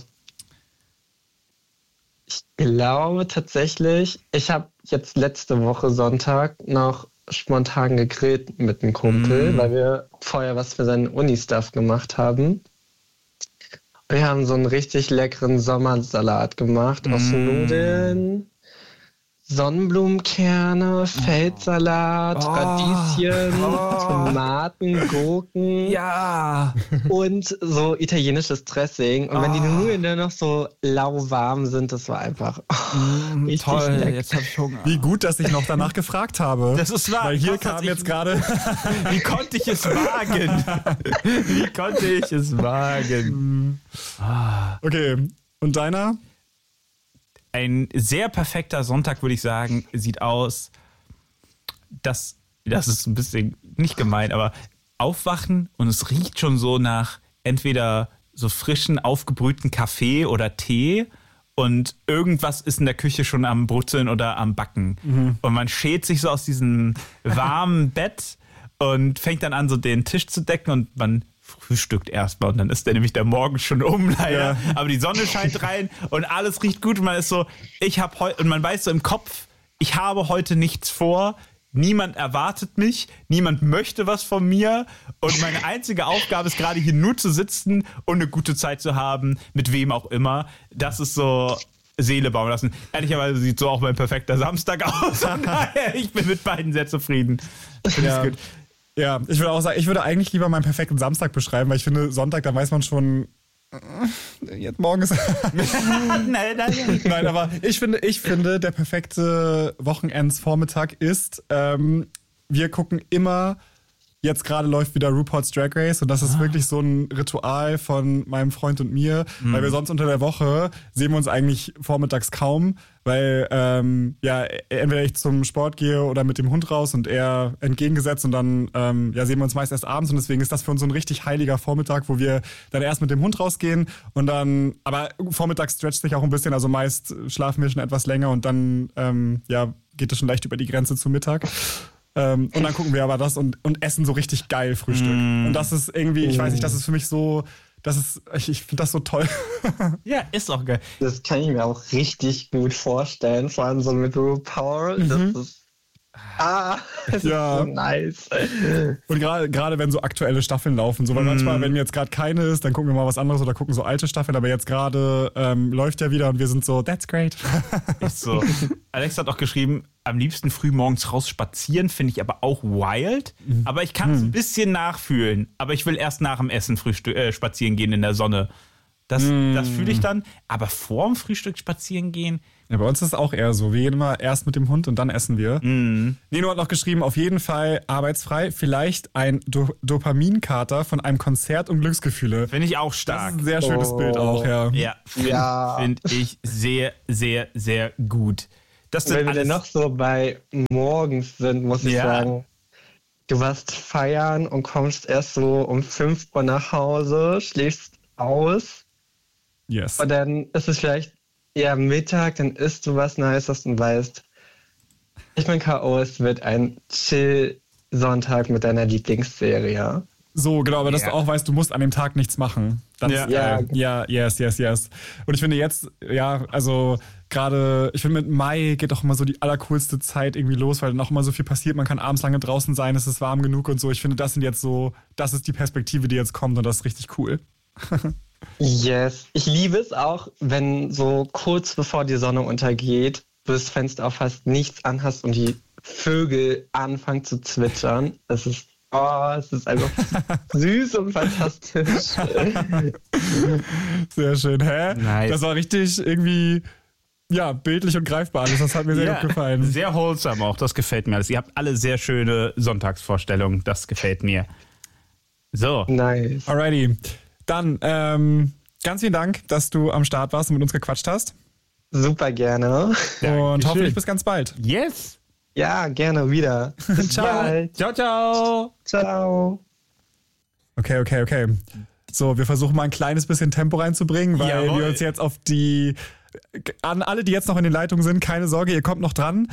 Speaker 5: Ich glaube tatsächlich, ich habe jetzt letzte Woche Sonntag noch spontan gegrillt mit einem Kumpel, weil wir vorher was für seinen Uni-Stuff gemacht haben. Wir haben so einen richtig leckeren Sommersalat gemacht aus Nudeln, Sonnenblumenkerne, Feldsalat, Radieschen, Tomaten, Gurken und so italienisches Dressing. Und wenn die Nudeln dann noch so lauwarm sind, das war einfach richtig
Speaker 2: toll,
Speaker 5: lecker.
Speaker 2: jetzt habe ich Hunger.
Speaker 1: Wie gut, dass ich noch danach gefragt habe.
Speaker 2: Das ist wahr.
Speaker 1: Weil hier
Speaker 2: Das hat
Speaker 1: kam
Speaker 2: sich-
Speaker 1: jetzt gerade...
Speaker 2: Wie konnte ich es wagen? Wie konnte ich es wagen?
Speaker 1: Okay, und deiner?
Speaker 2: Ein sehr perfekter Sonntag, würde ich sagen, sieht aus, das ist ein bisschen nicht gemein, aber aufwachen und es riecht schon so nach entweder so frischen, aufgebrühten Kaffee oder Tee und irgendwas ist in der Küche schon am Brutzeln oder am Backen. Und man schält sich so aus diesem warmen Bett und fängt dann an, so den Tisch zu decken und man frühstückt erstmal und dann ist nämlich der Morgen schon leider. Ja. Aber die Sonne scheint rein und alles riecht gut und man ist so, und man weiß so im Kopf, ich habe heute nichts vor, niemand erwartet mich, niemand möchte was von mir und meine einzige Aufgabe ist gerade hier nur zu sitzen und eine gute Zeit zu haben, mit wem auch immer. Das ist so Seele bauen lassen. Ehrlicherweise sieht so auch mein perfekter Samstag aus. Von daher, ich bin mit beiden sehr zufrieden. Finde ich gut.
Speaker 1: Ja, ich würde auch sagen, ich würde eigentlich lieber meinen perfekten Samstag beschreiben, weil ich finde, Sonntag, da weiß man schon, jetzt morgen ist... Nein, aber ich finde, der perfekte Wochenendsvormittag ist, wir gucken immer, jetzt gerade läuft wieder RuPaul's Drag Race und das ist wirklich so ein Ritual von meinem Freund und mir, weil wir sonst unter der Woche sehen wir uns eigentlich vormittags kaum, weil entweder ich zum Sport gehe oder mit dem Hund raus und er entgegengesetzt und dann sehen wir uns meist erst abends und deswegen ist das für uns so ein richtig heiliger Vormittag, wo wir dann erst mit dem Hund rausgehen und dann, aber vormittags stretcht sich auch ein bisschen, also meist schlafen wir schon etwas länger und dann geht es schon leicht über die Grenze zu Mittag. Und dann gucken wir aber das und essen so richtig geil Frühstück. Und das ist irgendwie, ich weiß nicht, das ist für mich so, ich finde das so toll.
Speaker 2: Ja, ist auch geil.
Speaker 5: Das kann ich mir auch richtig gut vorstellen, vor allem so mit RuPaul. Das ist so nice.
Speaker 1: Und gerade wenn so aktuelle Staffeln laufen, so, weil manchmal, wenn jetzt gerade keine ist, dann gucken wir mal was anderes oder gucken so alte Staffeln, aber jetzt gerade läuft ja wieder und wir sind so, that's great.
Speaker 2: Ist so. Alex hat auch geschrieben, am liebsten früh morgens raus spazieren, finde ich aber auch wild. Aber ich kann es ein bisschen nachfühlen. Aber ich will erst nach dem Essen spazieren gehen in der Sonne. Das fühle ich dann. Aber vorm Frühstück spazieren gehen,
Speaker 1: Ja, bei uns ist es auch eher so. Wir gehen immer erst mit dem Hund und dann essen wir. Nino hat noch geschrieben, auf jeden Fall arbeitsfrei. Vielleicht ein Dopaminkater von einem Konzert und Glücksgefühle.
Speaker 2: Finde ich auch
Speaker 1: Das
Speaker 2: stark.
Speaker 1: ist ein sehr schönes Bild auch, ja.
Speaker 2: Ja, finde ich sehr, sehr, sehr gut. Das sind
Speaker 5: Wenn wir
Speaker 2: alles
Speaker 5: dann noch so bei morgens sind, muss ich sagen. Du warst feiern und kommst erst so um 5 Uhr nach Hause, schläfst aus
Speaker 1: Yes.
Speaker 5: und dann ist es vielleicht eher Mittag, dann isst du was Nices und weißt, ich bin K.O., es wird ein Chill-Sonntag mit deiner Lieblingsserie.
Speaker 1: So, genau, aber dass du auch weißt, du musst an dem Tag nichts machen. Das ist geil. Ja, yes. Und ich finde jetzt, also gerade, ich finde mit Mai geht auch immer so die allercoolste Zeit irgendwie los, weil dann auch immer so viel passiert. Man kann abends lange draußen sein, es ist warm genug und so. Ich finde, das ist die Perspektive, die jetzt kommt und das ist richtig cool.
Speaker 5: Yes. Ich liebe es auch, wenn so kurz bevor die Sonne untergeht, du das Fenster auf fast nichts anhast und die Vögel anfangen zu zwitschern. Es ist einfach süß und fantastisch.
Speaker 1: Sehr schön. Hä?
Speaker 2: Nice.
Speaker 1: Das war richtig irgendwie, bildlich und greifbar alles. Das hat mir sehr gut gefallen.
Speaker 2: Sehr wholesome auch, das gefällt mir alles. Ihr habt alle sehr schöne Sonntagsvorstellungen, das gefällt mir. So.
Speaker 5: Nice.
Speaker 1: Alrighty. Dann ganz vielen Dank, dass du am Start warst und mit uns gequatscht hast.
Speaker 5: Super gerne.
Speaker 1: Und hoffentlich bis ganz bald.
Speaker 2: Yes.
Speaker 5: Ja, gerne wieder. Bis
Speaker 1: Ciao.
Speaker 5: bald.
Speaker 2: Ciao, ciao.
Speaker 5: Ciao.
Speaker 1: Okay. So, wir versuchen mal ein kleines bisschen Tempo reinzubringen, weil
Speaker 2: Jawohl.
Speaker 1: wir uns jetzt an alle, die jetzt noch in den Leitungen sind, keine Sorge, ihr kommt noch dran.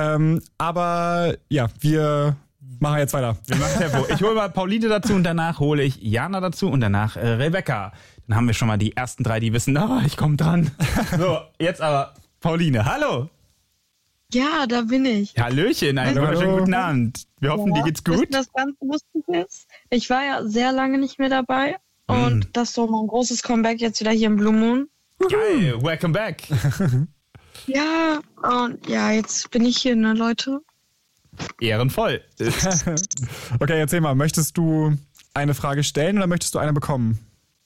Speaker 1: Aber ja, wir machen jetzt weiter.
Speaker 2: Wir machen Tempo. Ich hole mal Pauline dazu und danach hole ich Jana dazu und danach Rebecca. Dann haben wir schon mal die ersten 3, die wissen, ich komme dran. So, jetzt aber Pauline. Hallo.
Speaker 3: Ja, da bin ich.
Speaker 2: Hallöchen, einen wunderschönen guten Abend. Wir hoffen, dir geht's gut.
Speaker 3: Das Ganze lustig ist. Ich war ja sehr lange nicht mehr dabei. Und das ist so mein großes Comeback jetzt wieder hier im Blue Moon.
Speaker 2: Geil, welcome back.
Speaker 3: Ja, und jetzt bin ich hier, ne, Leute?
Speaker 2: Ehrenvoll.
Speaker 1: Okay, erzähl mal, möchtest du eine Frage stellen oder möchtest du eine bekommen?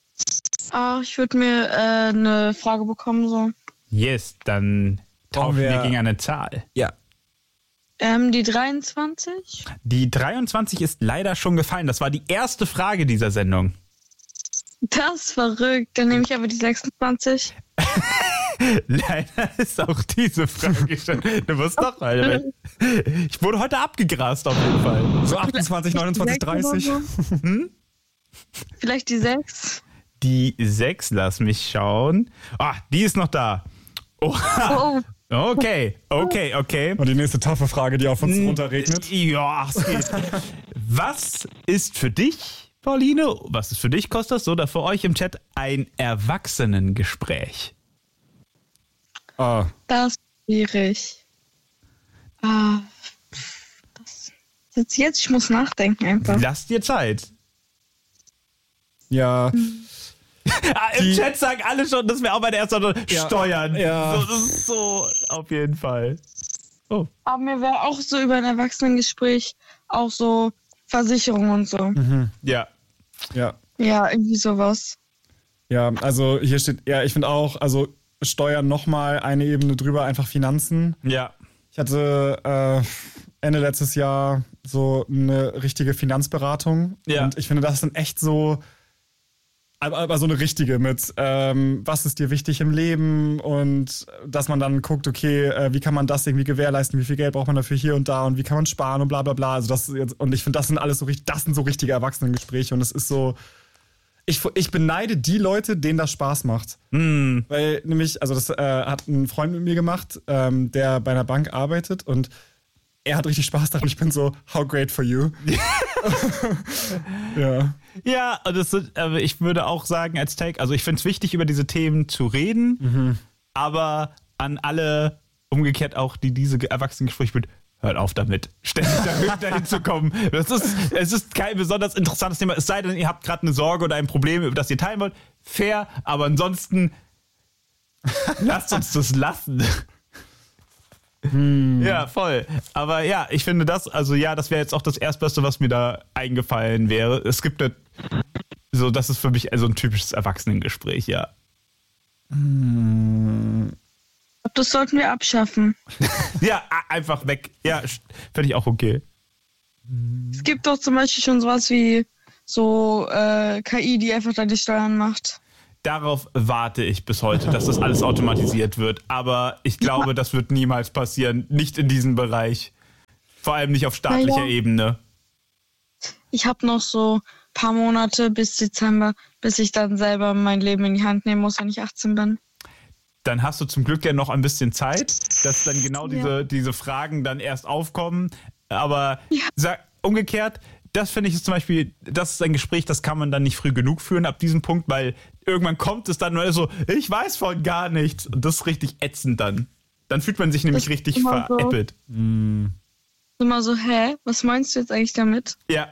Speaker 3: Ich würde mir eine Frage bekommen, so.
Speaker 2: Yes, dann tauschen wir gegen eine Zahl.
Speaker 1: Ja.
Speaker 3: Die 23?
Speaker 2: Die 23 ist leider schon gefallen. Das war die erste Frage dieser Sendung.
Speaker 3: Das ist verrückt. Dann nehme ich aber die 26.
Speaker 2: Leider ist auch diese Frage schon. Du musst doch, Alter. Ich wurde heute abgegrast auf jeden Fall.
Speaker 1: So 28, 29, 30.
Speaker 3: Vielleicht die 6.
Speaker 2: Die 6, lass mich schauen. Die ist noch da.
Speaker 3: Oh.
Speaker 2: Okay.
Speaker 1: Und die nächste taffe Frage, die auf uns runterregnet.
Speaker 2: Ja, es geht. Was ist für dich, Pauline, was ist für dich, Kostas, oder für euch im Chat ein Erwachsenengespräch?
Speaker 3: Das ist schwierig. Jetzt, ich muss nachdenken einfach.
Speaker 2: Lass dir Zeit.
Speaker 1: Ja.
Speaker 2: Im Chat sagen alle schon, das wäre auch meine erste Antwort. Steuern.
Speaker 1: Ja.
Speaker 2: So, das ist so, auf jeden Fall.
Speaker 3: Aber mir wäre auch so über ein Erwachsenengespräch auch so Versicherung und so.
Speaker 2: Ja.
Speaker 1: Ja.
Speaker 3: Ja, irgendwie sowas.
Speaker 1: Ja, also hier steht, ich finde auch, also Steuern nochmal eine Ebene drüber, einfach Finanzen.
Speaker 2: Ja.
Speaker 1: Ich hatte Ende letztes Jahr so eine richtige Finanzberatung.
Speaker 2: Ja.
Speaker 1: Und ich finde, das sind echt so, aber so eine richtige mit, was ist dir wichtig im Leben und dass man dann guckt, okay, wie kann man das irgendwie gewährleisten, wie viel Geld braucht man dafür hier und da und wie kann man sparen und bla bla bla. Also das jetzt, und ich finde, das sind alles so richtige Erwachsenengespräche und es ist so, ich beneide die Leute, denen das Spaß macht. Weil nämlich, also das hat ein Freund mit mir gemacht, der bei einer Bank arbeitet und er hat richtig Spaß daran. Ich bin so, how great for you. Ja.
Speaker 2: Ja, aber ich würde auch sagen als Take, also ich finde es wichtig, über diese Themen zu reden, aber an alle umgekehrt auch, die diese Erwachsenengespräche führen, hört auf damit, ständig dahin zu kommen. Es ist kein besonders interessantes Thema, es sei denn, ihr habt gerade eine Sorge oder ein Problem, über das ihr teilen wollt. Fair, aber ansonsten lasst uns das lassen. Ja, voll. Aber ja, ich finde das wäre jetzt auch das Erstbeste, was mir da eingefallen wäre. Es gibt das ist für mich so ein typisches Erwachsenengespräch, ja.
Speaker 6: das sollten wir abschaffen.
Speaker 2: Ja, einfach weg. Ja, finde ich auch okay.
Speaker 6: Es gibt doch zum Beispiel schon sowas wie so KI, die einfach deine Steuern macht.
Speaker 2: Darauf warte ich bis heute, dass das alles automatisiert wird. Aber ich glaube, das wird niemals passieren. Nicht in diesem Bereich. Vor allem nicht auf staatlicher Ebene.
Speaker 6: Ich habe noch so ein paar Monate bis Dezember, bis ich dann selber mein Leben in die Hand nehmen muss, wenn ich 18 bin.
Speaker 2: Dann hast du zum Glück ja noch ein bisschen Zeit, dass dann genau diese Fragen dann erst aufkommen. Aber umgekehrt, das finde ich ist zum Beispiel, das ist ein Gespräch, das kann man dann nicht früh genug führen ab diesem Punkt, weil irgendwann kommt es dann nur so, ich weiß von gar nichts. Und das ist richtig ätzend dann. Dann fühlt man sich nämlich richtig veräppelt.
Speaker 6: Immer so, was meinst du jetzt eigentlich damit?
Speaker 2: Ja.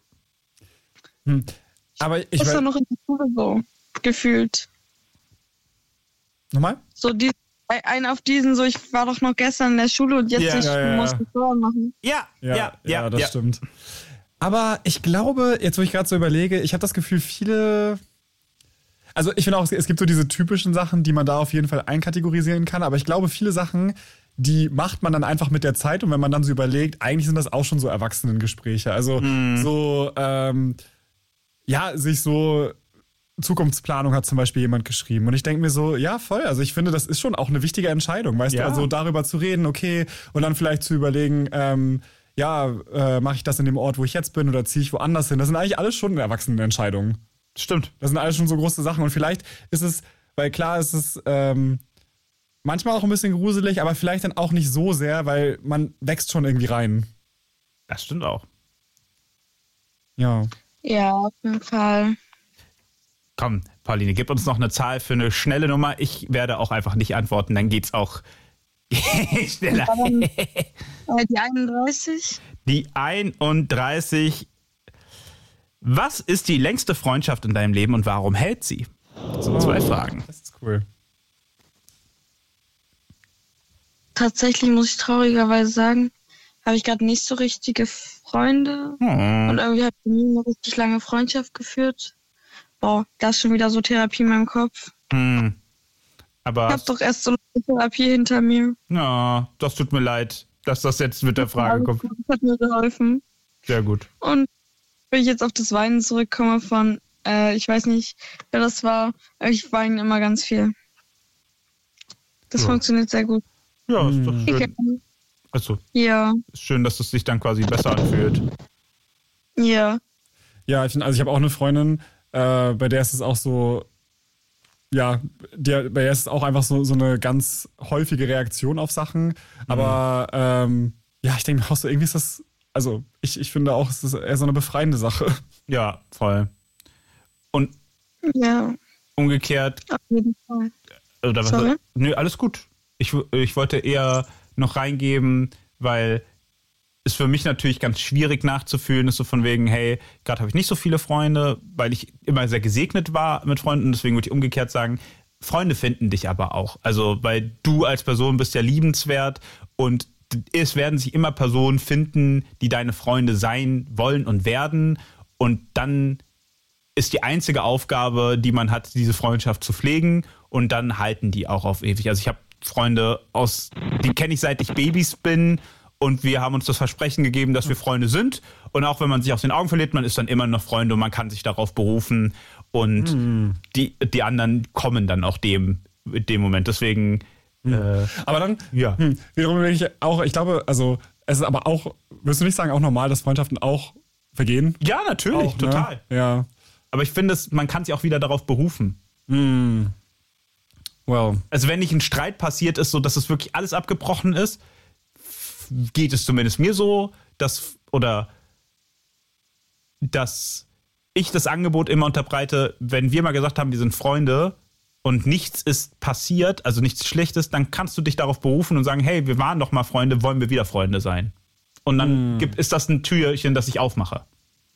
Speaker 1: Aber ich
Speaker 6: ist doch noch in der Schule so gefühlt.
Speaker 1: Nochmal?
Speaker 6: So einen auf diesen, so ich war doch noch gestern in der Schule und jetzt muss ich Steuern machen.
Speaker 2: Ja,
Speaker 1: das stimmt. Aber ich glaube, jetzt wo ich gerade so überlege, ich habe das Gefühl, viele... Also ich finde auch, es gibt so diese typischen Sachen, die man da auf jeden Fall einkategorisieren kann, aber ich glaube, viele Sachen, die macht man dann einfach mit der Zeit und wenn man dann so überlegt, eigentlich sind das auch schon so Erwachsenengespräche. Also sich so... Zukunftsplanung hat zum Beispiel jemand geschrieben. Und ich denke mir so, ja, voll. Also ich finde, das ist schon auch eine wichtige Entscheidung, weißt du, also darüber zu reden, okay, und dann vielleicht zu überlegen, mache ich das in dem Ort, wo ich jetzt bin, oder ziehe ich woanders hin? Das sind eigentlich alles schon Erwachsenenentscheidungen.
Speaker 2: Stimmt.
Speaker 1: Das sind alles schon so große Sachen. Und vielleicht ist es, weil klar ist es manchmal auch ein bisschen gruselig, aber vielleicht dann auch nicht so sehr, weil man wächst schon irgendwie rein.
Speaker 2: Das stimmt auch.
Speaker 1: Ja.
Speaker 6: Ja, auf jeden Fall.
Speaker 2: Komm, Pauline, gib uns noch eine Zahl für eine schnelle Nummer. Ich werde auch einfach nicht antworten, dann geht's auch schneller.
Speaker 6: Die 31?
Speaker 2: Die 31. Was ist die längste Freundschaft in deinem Leben und warum hält sie? Das sind 2 Fragen.
Speaker 1: Das ist cool.
Speaker 6: Tatsächlich muss ich traurigerweise sagen, habe ich gerade nicht so richtige Freunde. Und irgendwie habe ich nie eine richtig lange Freundschaft geführt. Boah, das ist schon wieder so Therapie in meinem Kopf.
Speaker 2: Aber
Speaker 6: ich habe doch erst so eine Therapie hinter mir.
Speaker 2: Ja, das tut mir leid, dass das jetzt mit der Frage kommt.
Speaker 6: Das hat mir geholfen.
Speaker 2: Sehr gut.
Speaker 6: Und wenn ich jetzt auf das Weinen zurückkomme von, ich weiß nicht, wer das war, aber ich weine immer ganz viel. Das funktioniert sehr gut.
Speaker 2: Ja, ist doch schön. Also, ist schön, dass es sich dann quasi besser anfühlt.
Speaker 6: Ja.
Speaker 1: Ja, ich habe auch eine Freundin, bei der ist es auch so, bei der ist es auch einfach so eine ganz häufige Reaktion auf Sachen. Aber ich denke mir auch so, irgendwie ist das, also ich finde auch, es ist eher so eine befreiende Sache.
Speaker 2: Ja, voll. Und umgekehrt.
Speaker 6: Auf jeden Fall.
Speaker 2: Oder was? Nö, alles gut. Ich wollte eher noch reingeben, weil ist für mich natürlich ganz schwierig nachzufühlen, ist so von wegen, hey, gerade habe ich nicht so viele Freunde, weil ich immer sehr gesegnet war mit Freunden, deswegen würde ich umgekehrt sagen, Freunde finden dich aber auch. Also, weil du als Person bist ja liebenswert und es werden sich immer Personen finden, die deine Freunde sein wollen und werden und dann ist die einzige Aufgabe, die man hat, diese Freundschaft zu pflegen und dann halten die auch auf ewig. Also ich habe Freunde die kenne ich seit ich Babys bin. Und wir haben uns das Versprechen gegeben, dass wir Freunde sind. Und auch wenn man sich aus den Augen verliert, man ist dann immer noch Freunde und man kann sich darauf berufen. Und die anderen kommen dann auch in dem Moment. Deswegen.
Speaker 1: Aber dann, wiederum denke ich auch, ich glaube, also es ist aber auch, würdest du nicht sagen, auch normal, dass Freundschaften auch vergehen?
Speaker 2: Ja, natürlich,
Speaker 1: auch,
Speaker 2: total.
Speaker 1: Ne? Ja.
Speaker 2: Aber ich finde, man kann sich auch wieder darauf berufen.
Speaker 1: Well.
Speaker 2: Also wenn nicht ein Streit passiert ist, so dass es wirklich alles abgebrochen ist, geht es zumindest mir so, dass ich das Angebot immer unterbreite, wenn wir mal gesagt haben, wir sind Freunde und nichts ist passiert, also nichts Schlechtes, dann kannst du dich darauf berufen und sagen, hey, wir waren doch mal Freunde, wollen wir wieder Freunde sein? Und dann ist das ein Türchen, das ich aufmache.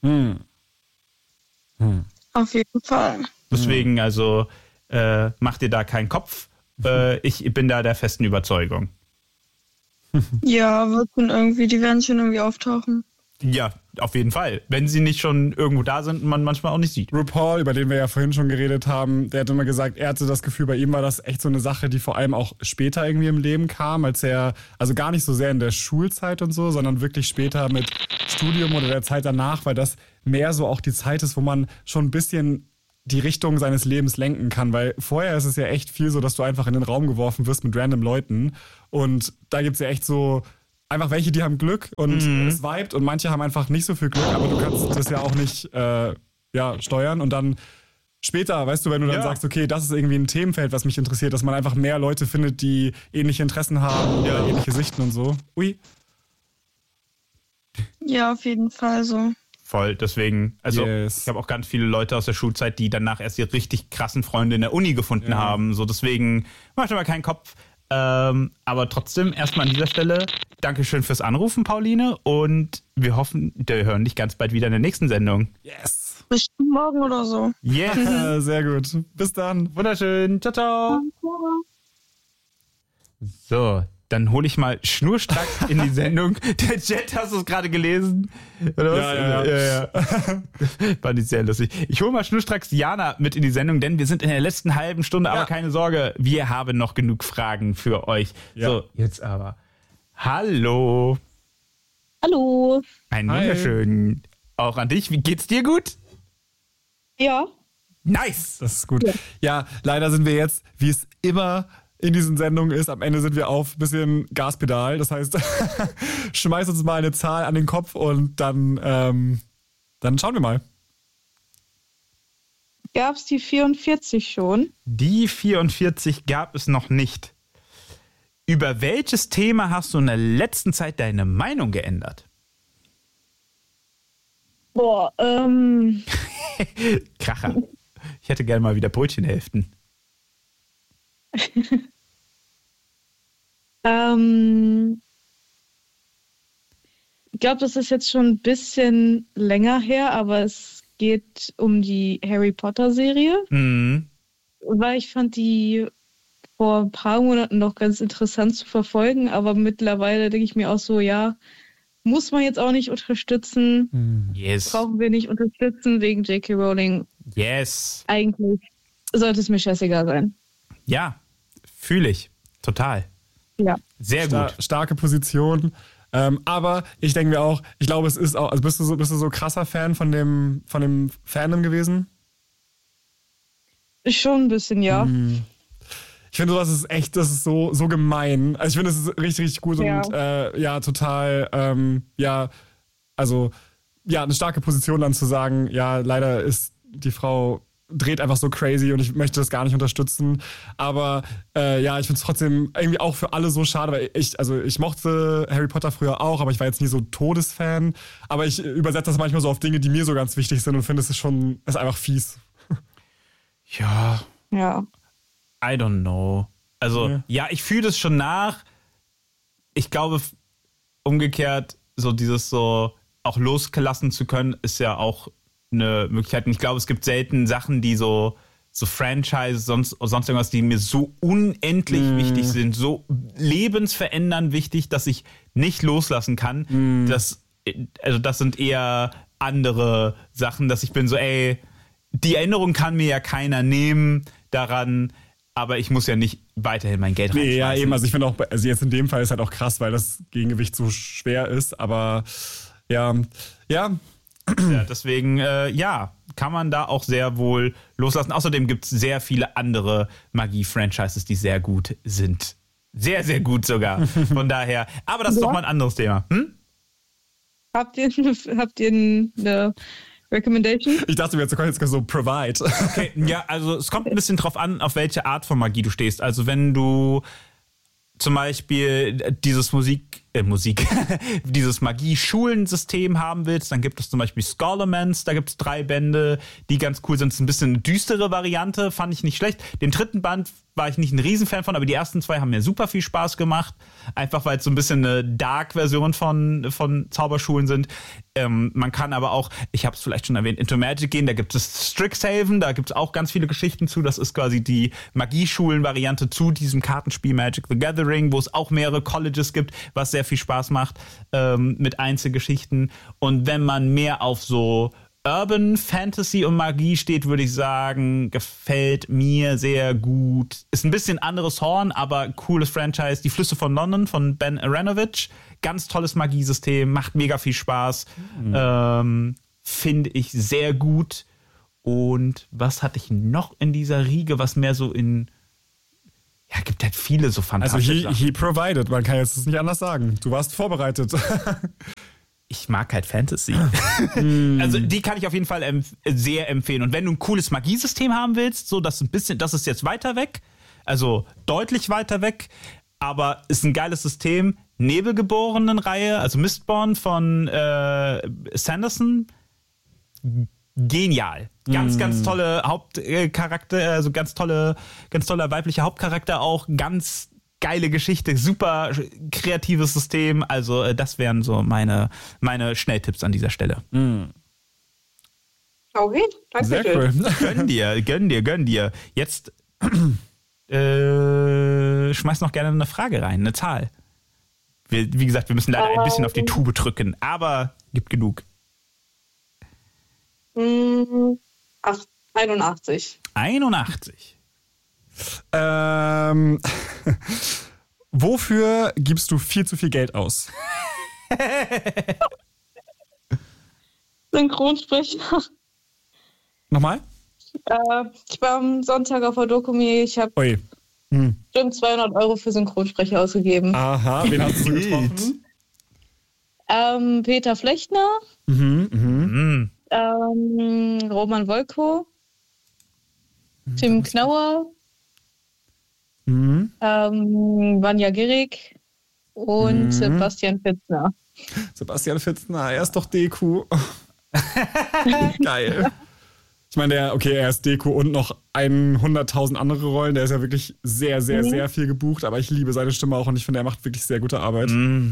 Speaker 6: Auf jeden Fall.
Speaker 2: Deswegen, also, mach dir da keinen Kopf. Ich bin da der festen Überzeugung.
Speaker 6: Ja, wird schon irgendwie, die werden schon irgendwie auftauchen.
Speaker 2: Ja, auf jeden Fall. Wenn sie nicht schon irgendwo da sind und man manchmal auch nicht sieht.
Speaker 1: RuPaul, über den wir ja vorhin schon geredet haben, der hat immer gesagt, er hatte das Gefühl, bei ihm war das echt so eine Sache, die vor allem auch später irgendwie im Leben kam, als er, also gar nicht so sehr in der Schulzeit und so, sondern wirklich später mit Studium oder der Zeit danach, weil das mehr so auch die Zeit ist, wo man schon ein bisschen die Richtung seines Lebens lenken kann, weil vorher ist es ja echt viel so, dass du einfach in den Raum geworfen wirst mit random Leuten und da gibt's ja echt so einfach welche, die haben Glück und es vibet und manche haben einfach nicht so viel Glück, aber du kannst das ja auch nicht steuern und dann später, weißt du, wenn du dann sagst, okay, das ist irgendwie ein Themenfeld, was mich interessiert, dass man einfach mehr Leute findet, die ähnliche Interessen haben oder ähnliche Sichten und so. Ui.
Speaker 6: Ja, auf jeden Fall so.
Speaker 2: Voll, deswegen, also ich habe auch ganz viele Leute aus der Schulzeit, die danach erst ihre richtig krassen Freunde in der Uni gefunden haben, so deswegen macht aber keinen Kopf. Aber trotzdem erstmal an dieser Stelle Dankeschön fürs Anrufen, Pauline. Und wir hoffen, wir hören dich ganz bald wieder in der nächsten Sendung.
Speaker 1: Yes.
Speaker 6: Bestimmt morgen oder so.
Speaker 2: Yeah.
Speaker 1: Sehr gut. Bis dann.
Speaker 2: Wunderschön. Ciao, ciao. So, dann hole ich mal schnurstracks in die Sendung. Der Chat, hast du es gerade gelesen? Oder was? Ja. Fand ich sehr lustig. Ich hole mal schnurstracks Jana mit in die Sendung, denn wir sind in der letzten halben Stunde, aber keine Sorge, wir haben noch genug Fragen für euch. Ja. So, jetzt aber. Hallo.
Speaker 3: Hallo.
Speaker 2: Einen wunderschönen. Auch an dich. Wie geht's dir gut?
Speaker 3: Ja.
Speaker 2: Nice.
Speaker 1: Das ist gut. Ja, leider sind wir jetzt, wie es immer in diesen Sendungen ist, am Ende sind wir auf ein bisschen Gaspedal. Das heißt, schmeiß uns mal eine Zahl an den Kopf und dann schauen wir mal.
Speaker 3: Gab es die 44 schon?
Speaker 2: Die 44 gab es noch nicht. Über welches Thema hast du in der letzten Zeit deine Meinung geändert?
Speaker 3: Boah,
Speaker 2: Kracher. Ich hätte gerne mal wieder Brötchenhälften.
Speaker 3: Ich glaube, das ist jetzt schon ein bisschen länger her, aber es geht um die Harry Potter Serie. Weil ich fand die vor ein paar Monaten noch ganz interessant zu verfolgen, aber mittlerweile denke ich mir auch so, ja, muss man jetzt auch nicht unterstützen.
Speaker 2: Yes.
Speaker 3: Brauchen wir nicht unterstützen wegen J.K. Rowling.
Speaker 2: Yes.
Speaker 3: Eigentlich sollte es mir scheißegal sein.
Speaker 2: Ja, fühle ich. Total.
Speaker 3: Ja.
Speaker 2: Sehr gut.
Speaker 1: Starke Position. Aber ich denke mir auch, ich glaube, es ist auch, also bist du so krasser Fan von dem Fandom gewesen?
Speaker 3: Schon ein bisschen, ja.
Speaker 1: Ich finde, sowas ist echt, das ist so gemein. Also ich finde, es ist richtig, richtig gut und total, eine starke Position dann zu sagen, ja, leider ist die Frau dreht einfach so crazy und ich möchte das gar nicht unterstützen. Aber ich finde es trotzdem irgendwie auch für alle so schade, weil ich mochte Harry Potter früher auch, aber ich war jetzt nie so Todesfan. Aber ich übersetze das manchmal so auf Dinge, die mir so ganz wichtig sind und finde, es ist einfach fies.
Speaker 2: Ja.
Speaker 3: Ja.
Speaker 2: I don't know. Also, ich fühle das schon nach. Ich glaube, umgekehrt, so dieses so auch losgelassen zu können, ist ja auch eine Möglichkeit. Und ich glaube, es gibt selten Sachen, die so Franchises, sonst irgendwas, die mir so unendlich wichtig sind, so lebensverändernd wichtig, dass ich nicht loslassen kann. Das sind eher andere Sachen, dass ich bin so, die Erinnerung kann mir ja keiner nehmen daran, aber ich muss ja nicht weiterhin mein Geld reinschmeißen.
Speaker 1: Ja, eben. Also ich finde auch, jetzt in dem Fall ist halt auch krass, weil das Gegengewicht so schwer ist, aber ja. Ja,
Speaker 2: deswegen, kann man da auch sehr wohl loslassen. Außerdem gibt es sehr viele andere Magie-Franchises, die sehr gut sind. Sehr, sehr gut sogar. Von daher. Aber das ist doch mal ein anderes Thema.
Speaker 3: Habt ihr eine Recommendation?
Speaker 1: Ich dachte mir jetzt so provide.
Speaker 2: Okay, ja, also es kommt ein bisschen drauf an, auf welche Art von Magie du stehst. Also wenn du zum Beispiel dieses dieses Magie-Schulensystem haben willst, dann gibt es zum Beispiel Scholomance, da gibt es 3 Bände, die ganz cool sind. Das ist ein bisschen eine düstere Variante, fand ich nicht schlecht. Den 3. Band war ich nicht ein Riesenfan von, aber die ersten 2 haben mir super viel Spaß gemacht. Einfach weil es so ein bisschen eine Dark-Version von Zauberschulen sind. Man kann aber auch, ich habe es vielleicht schon erwähnt, into Magic gehen, da gibt es Strixhaven, da gibt es auch ganz viele Geschichten zu. Das ist quasi die Magieschulen-Variante zu diesem Kartenspiel Magic the Gathering, wo es auch mehrere Colleges gibt, was sehr viel Spaß macht mit Einzelgeschichten. Und wenn man mehr auf so Urban Fantasy und Magie steht, würde ich sagen, gefällt mir sehr gut. Ist ein bisschen anderes Horn, aber cooles Franchise. Die Flüsse von London von Ben Aranovich. Ganz tolles Magiesystem, macht mega viel Spaß. Finde ich sehr gut. Und was hatte ich noch in dieser Riege, was mehr so in... Ja, gibt halt viele so fantastische
Speaker 1: Also he provided, man kann jetzt das nicht anders sagen. Du warst vorbereitet.
Speaker 2: Ich mag halt Fantasy. Also die kann ich auf jeden Fall sehr empfehlen. Und wenn du ein cooles Magiesystem haben willst, so das ist jetzt weiter weg, also deutlich weiter weg, aber ist ein geiles System. Nebelgeborenen-Reihe, also Mistborn von Sanderson, genial. Ganz tolle Hauptcharakter, also ganz toller weiblicher Hauptcharakter auch, ganz geile Geschichte, super kreatives System. Also das wären so meine Schnelltipps an dieser Stelle.
Speaker 7: Okay, danke
Speaker 1: Sehr
Speaker 7: schön.
Speaker 1: cool.
Speaker 2: Gönn dir. Jetzt schmeiß noch gerne eine Frage rein, eine Zahl. Wie gesagt, wir müssen leider ein bisschen auf die Tube drücken, aber gibt genug.
Speaker 7: 81.
Speaker 2: 81.
Speaker 1: Wofür gibst du viel zu viel Geld aus?
Speaker 7: Synchronsprecher.
Speaker 1: Nochmal?
Speaker 7: Ich war am Sonntag auf der Dokumi. Ich habe bestimmt 200 € für Synchronsprecher ausgegeben.
Speaker 1: Aha, wen hast du getroffen?
Speaker 7: Peter Flechtner, Roman Wolkow, Tim Knauer, Vanja Gierig und Sebastian Fitzner.
Speaker 1: Sebastian Fitzner, er ist doch Deku. Geil. Ich meine, er ist Deku und noch 100.000 andere Rollen. Der ist ja wirklich sehr, sehr, sehr viel gebucht, aber ich liebe seine Stimme auch und ich finde, er macht wirklich sehr gute Arbeit.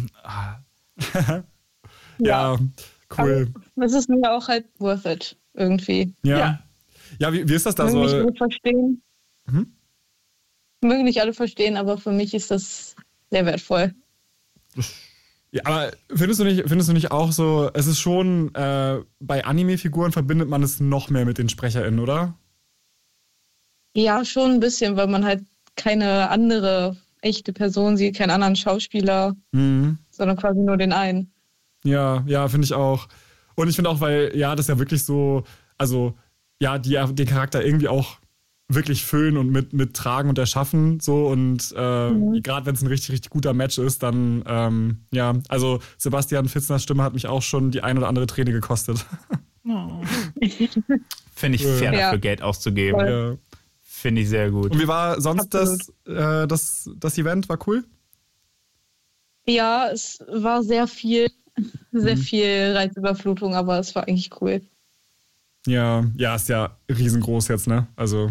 Speaker 1: Ja, cool.
Speaker 7: Aber das ist mir auch halt worth it, irgendwie.
Speaker 1: Ja, wie ist das da so?
Speaker 7: Mögen nicht alle verstehen. Mögen nicht alle verstehen, aber für mich ist das sehr wertvoll.
Speaker 1: Ja, aber findest du nicht auch so, es ist schon, bei Anime-Figuren verbindet man es noch mehr mit den SprecherInnen, oder?
Speaker 7: Ja, schon ein bisschen, weil man halt keine andere echte Person sieht, keinen anderen Schauspieler, sondern quasi nur den einen.
Speaker 1: Ja, finde ich auch. Und ich finde auch, weil, das ja wirklich so, also, die den Charakter irgendwie auch wirklich füllen und mit tragen und erschaffen, so, und gerade wenn es ein richtig, richtig guter Match ist, dann, also Sebastian Fitzners Stimme hat mich auch schon die ein oder andere Träne gekostet.
Speaker 2: Finde ich fair, dafür Geld auszugeben.
Speaker 1: Ja.
Speaker 2: Finde ich sehr gut.
Speaker 1: Und wie war sonst das Event? War cool?
Speaker 7: Ja, es war sehr viel Reizüberflutung, aber es war eigentlich cool.
Speaker 1: Ja, ist ja riesengroß jetzt, ne? Also.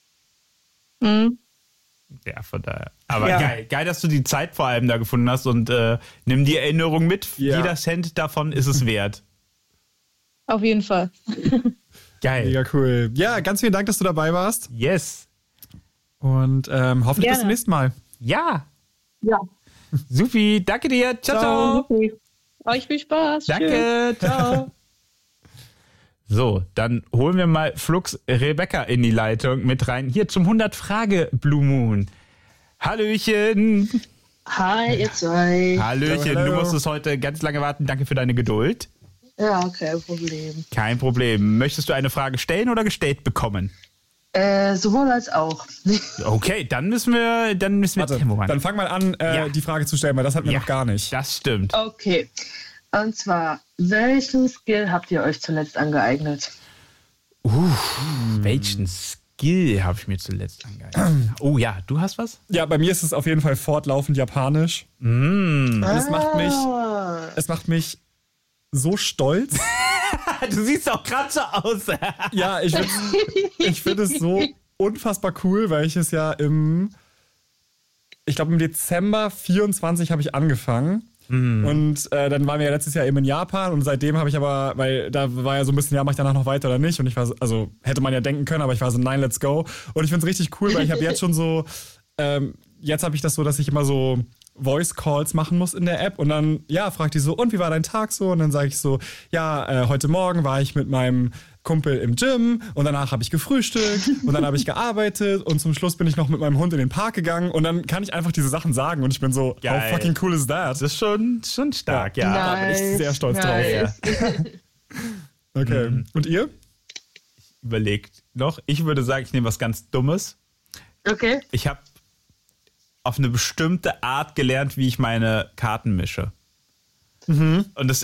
Speaker 2: Ja, von daher. Aber geil, dass du die Zeit vor allem da gefunden hast und nimm die Erinnerung mit.
Speaker 1: Ja.
Speaker 2: Jeder Cent davon ist es wert.
Speaker 7: Auf jeden Fall.
Speaker 2: Geil.
Speaker 1: Mega cool. Ja, ganz vielen Dank, dass du dabei warst.
Speaker 2: Yes.
Speaker 1: Und hoffentlich bis zum nächsten Mal.
Speaker 2: Ja.
Speaker 7: Ja.
Speaker 2: Supi, danke dir. Ciao.
Speaker 7: Euch viel Spaß.
Speaker 2: Danke.
Speaker 7: Tschüss.
Speaker 2: Ciao. So, dann holen wir mal Flux Rebecca in die Leitung mit rein. Hier zum 100-Frage-Blue Moon. Hallöchen.
Speaker 8: Hi, ihr zwei.
Speaker 2: Hallöchen,
Speaker 1: Hallo.
Speaker 2: Du musstest heute ganz lange warten. Danke für deine Geduld.
Speaker 8: Ja, kein Problem.
Speaker 2: Kein Problem. Möchtest du eine Frage stellen oder gestellt bekommen?
Speaker 8: Sowohl als auch.
Speaker 2: Okay, dann müssen wir Tempo machen.
Speaker 1: Dann fang mal an, die Frage zu stellen, weil das hatten wir noch gar nicht.
Speaker 2: Das stimmt.
Speaker 8: Okay. Und zwar, welchen Skill habt ihr euch zuletzt angeeignet?
Speaker 2: Welchen Skill habe ich mir zuletzt angeeignet? Oh ja, du hast was?
Speaker 1: Ja, bei mir ist es auf jeden Fall fortlaufend Japanisch. Und es macht mich so stolz.
Speaker 2: Du siehst auch gerade so aus.
Speaker 1: Ja, ich finde es so unfassbar cool, weil ich es ja im Dezember 24 habe ich angefangen. Und dann waren wir ja letztes Jahr eben in Japan und seitdem habe ich aber, weil da war ja so ein bisschen, mache ich danach noch weiter oder nicht? Und ich war so, also hätte man ja denken können, aber ich war so, nein, let's go. Und ich finde es richtig cool, weil ich habe jetzt schon so, jetzt habe ich das so, dass ich immer so Voice Calls machen muss in der App und dann, fragt die so, und wie war dein Tag so? Und dann sage ich so, heute Morgen war ich mit meinem Kumpel im Gym und danach habe ich gefrühstückt und dann habe ich gearbeitet und zum Schluss bin ich noch mit meinem Hund in den Park gegangen und dann kann ich einfach diese Sachen sagen und ich bin so,
Speaker 2: Geil.
Speaker 1: how fucking cool is that?
Speaker 2: Das ist schon stark, ja.
Speaker 1: Da bin ich sehr stolz drauf. Okay, und ihr?
Speaker 2: Überlegt noch. Ich würde sagen, ich nehme was ganz Dummes.
Speaker 8: Okay.
Speaker 2: Ich habe auf eine bestimmte Art gelernt, wie ich meine Karten mische. Und das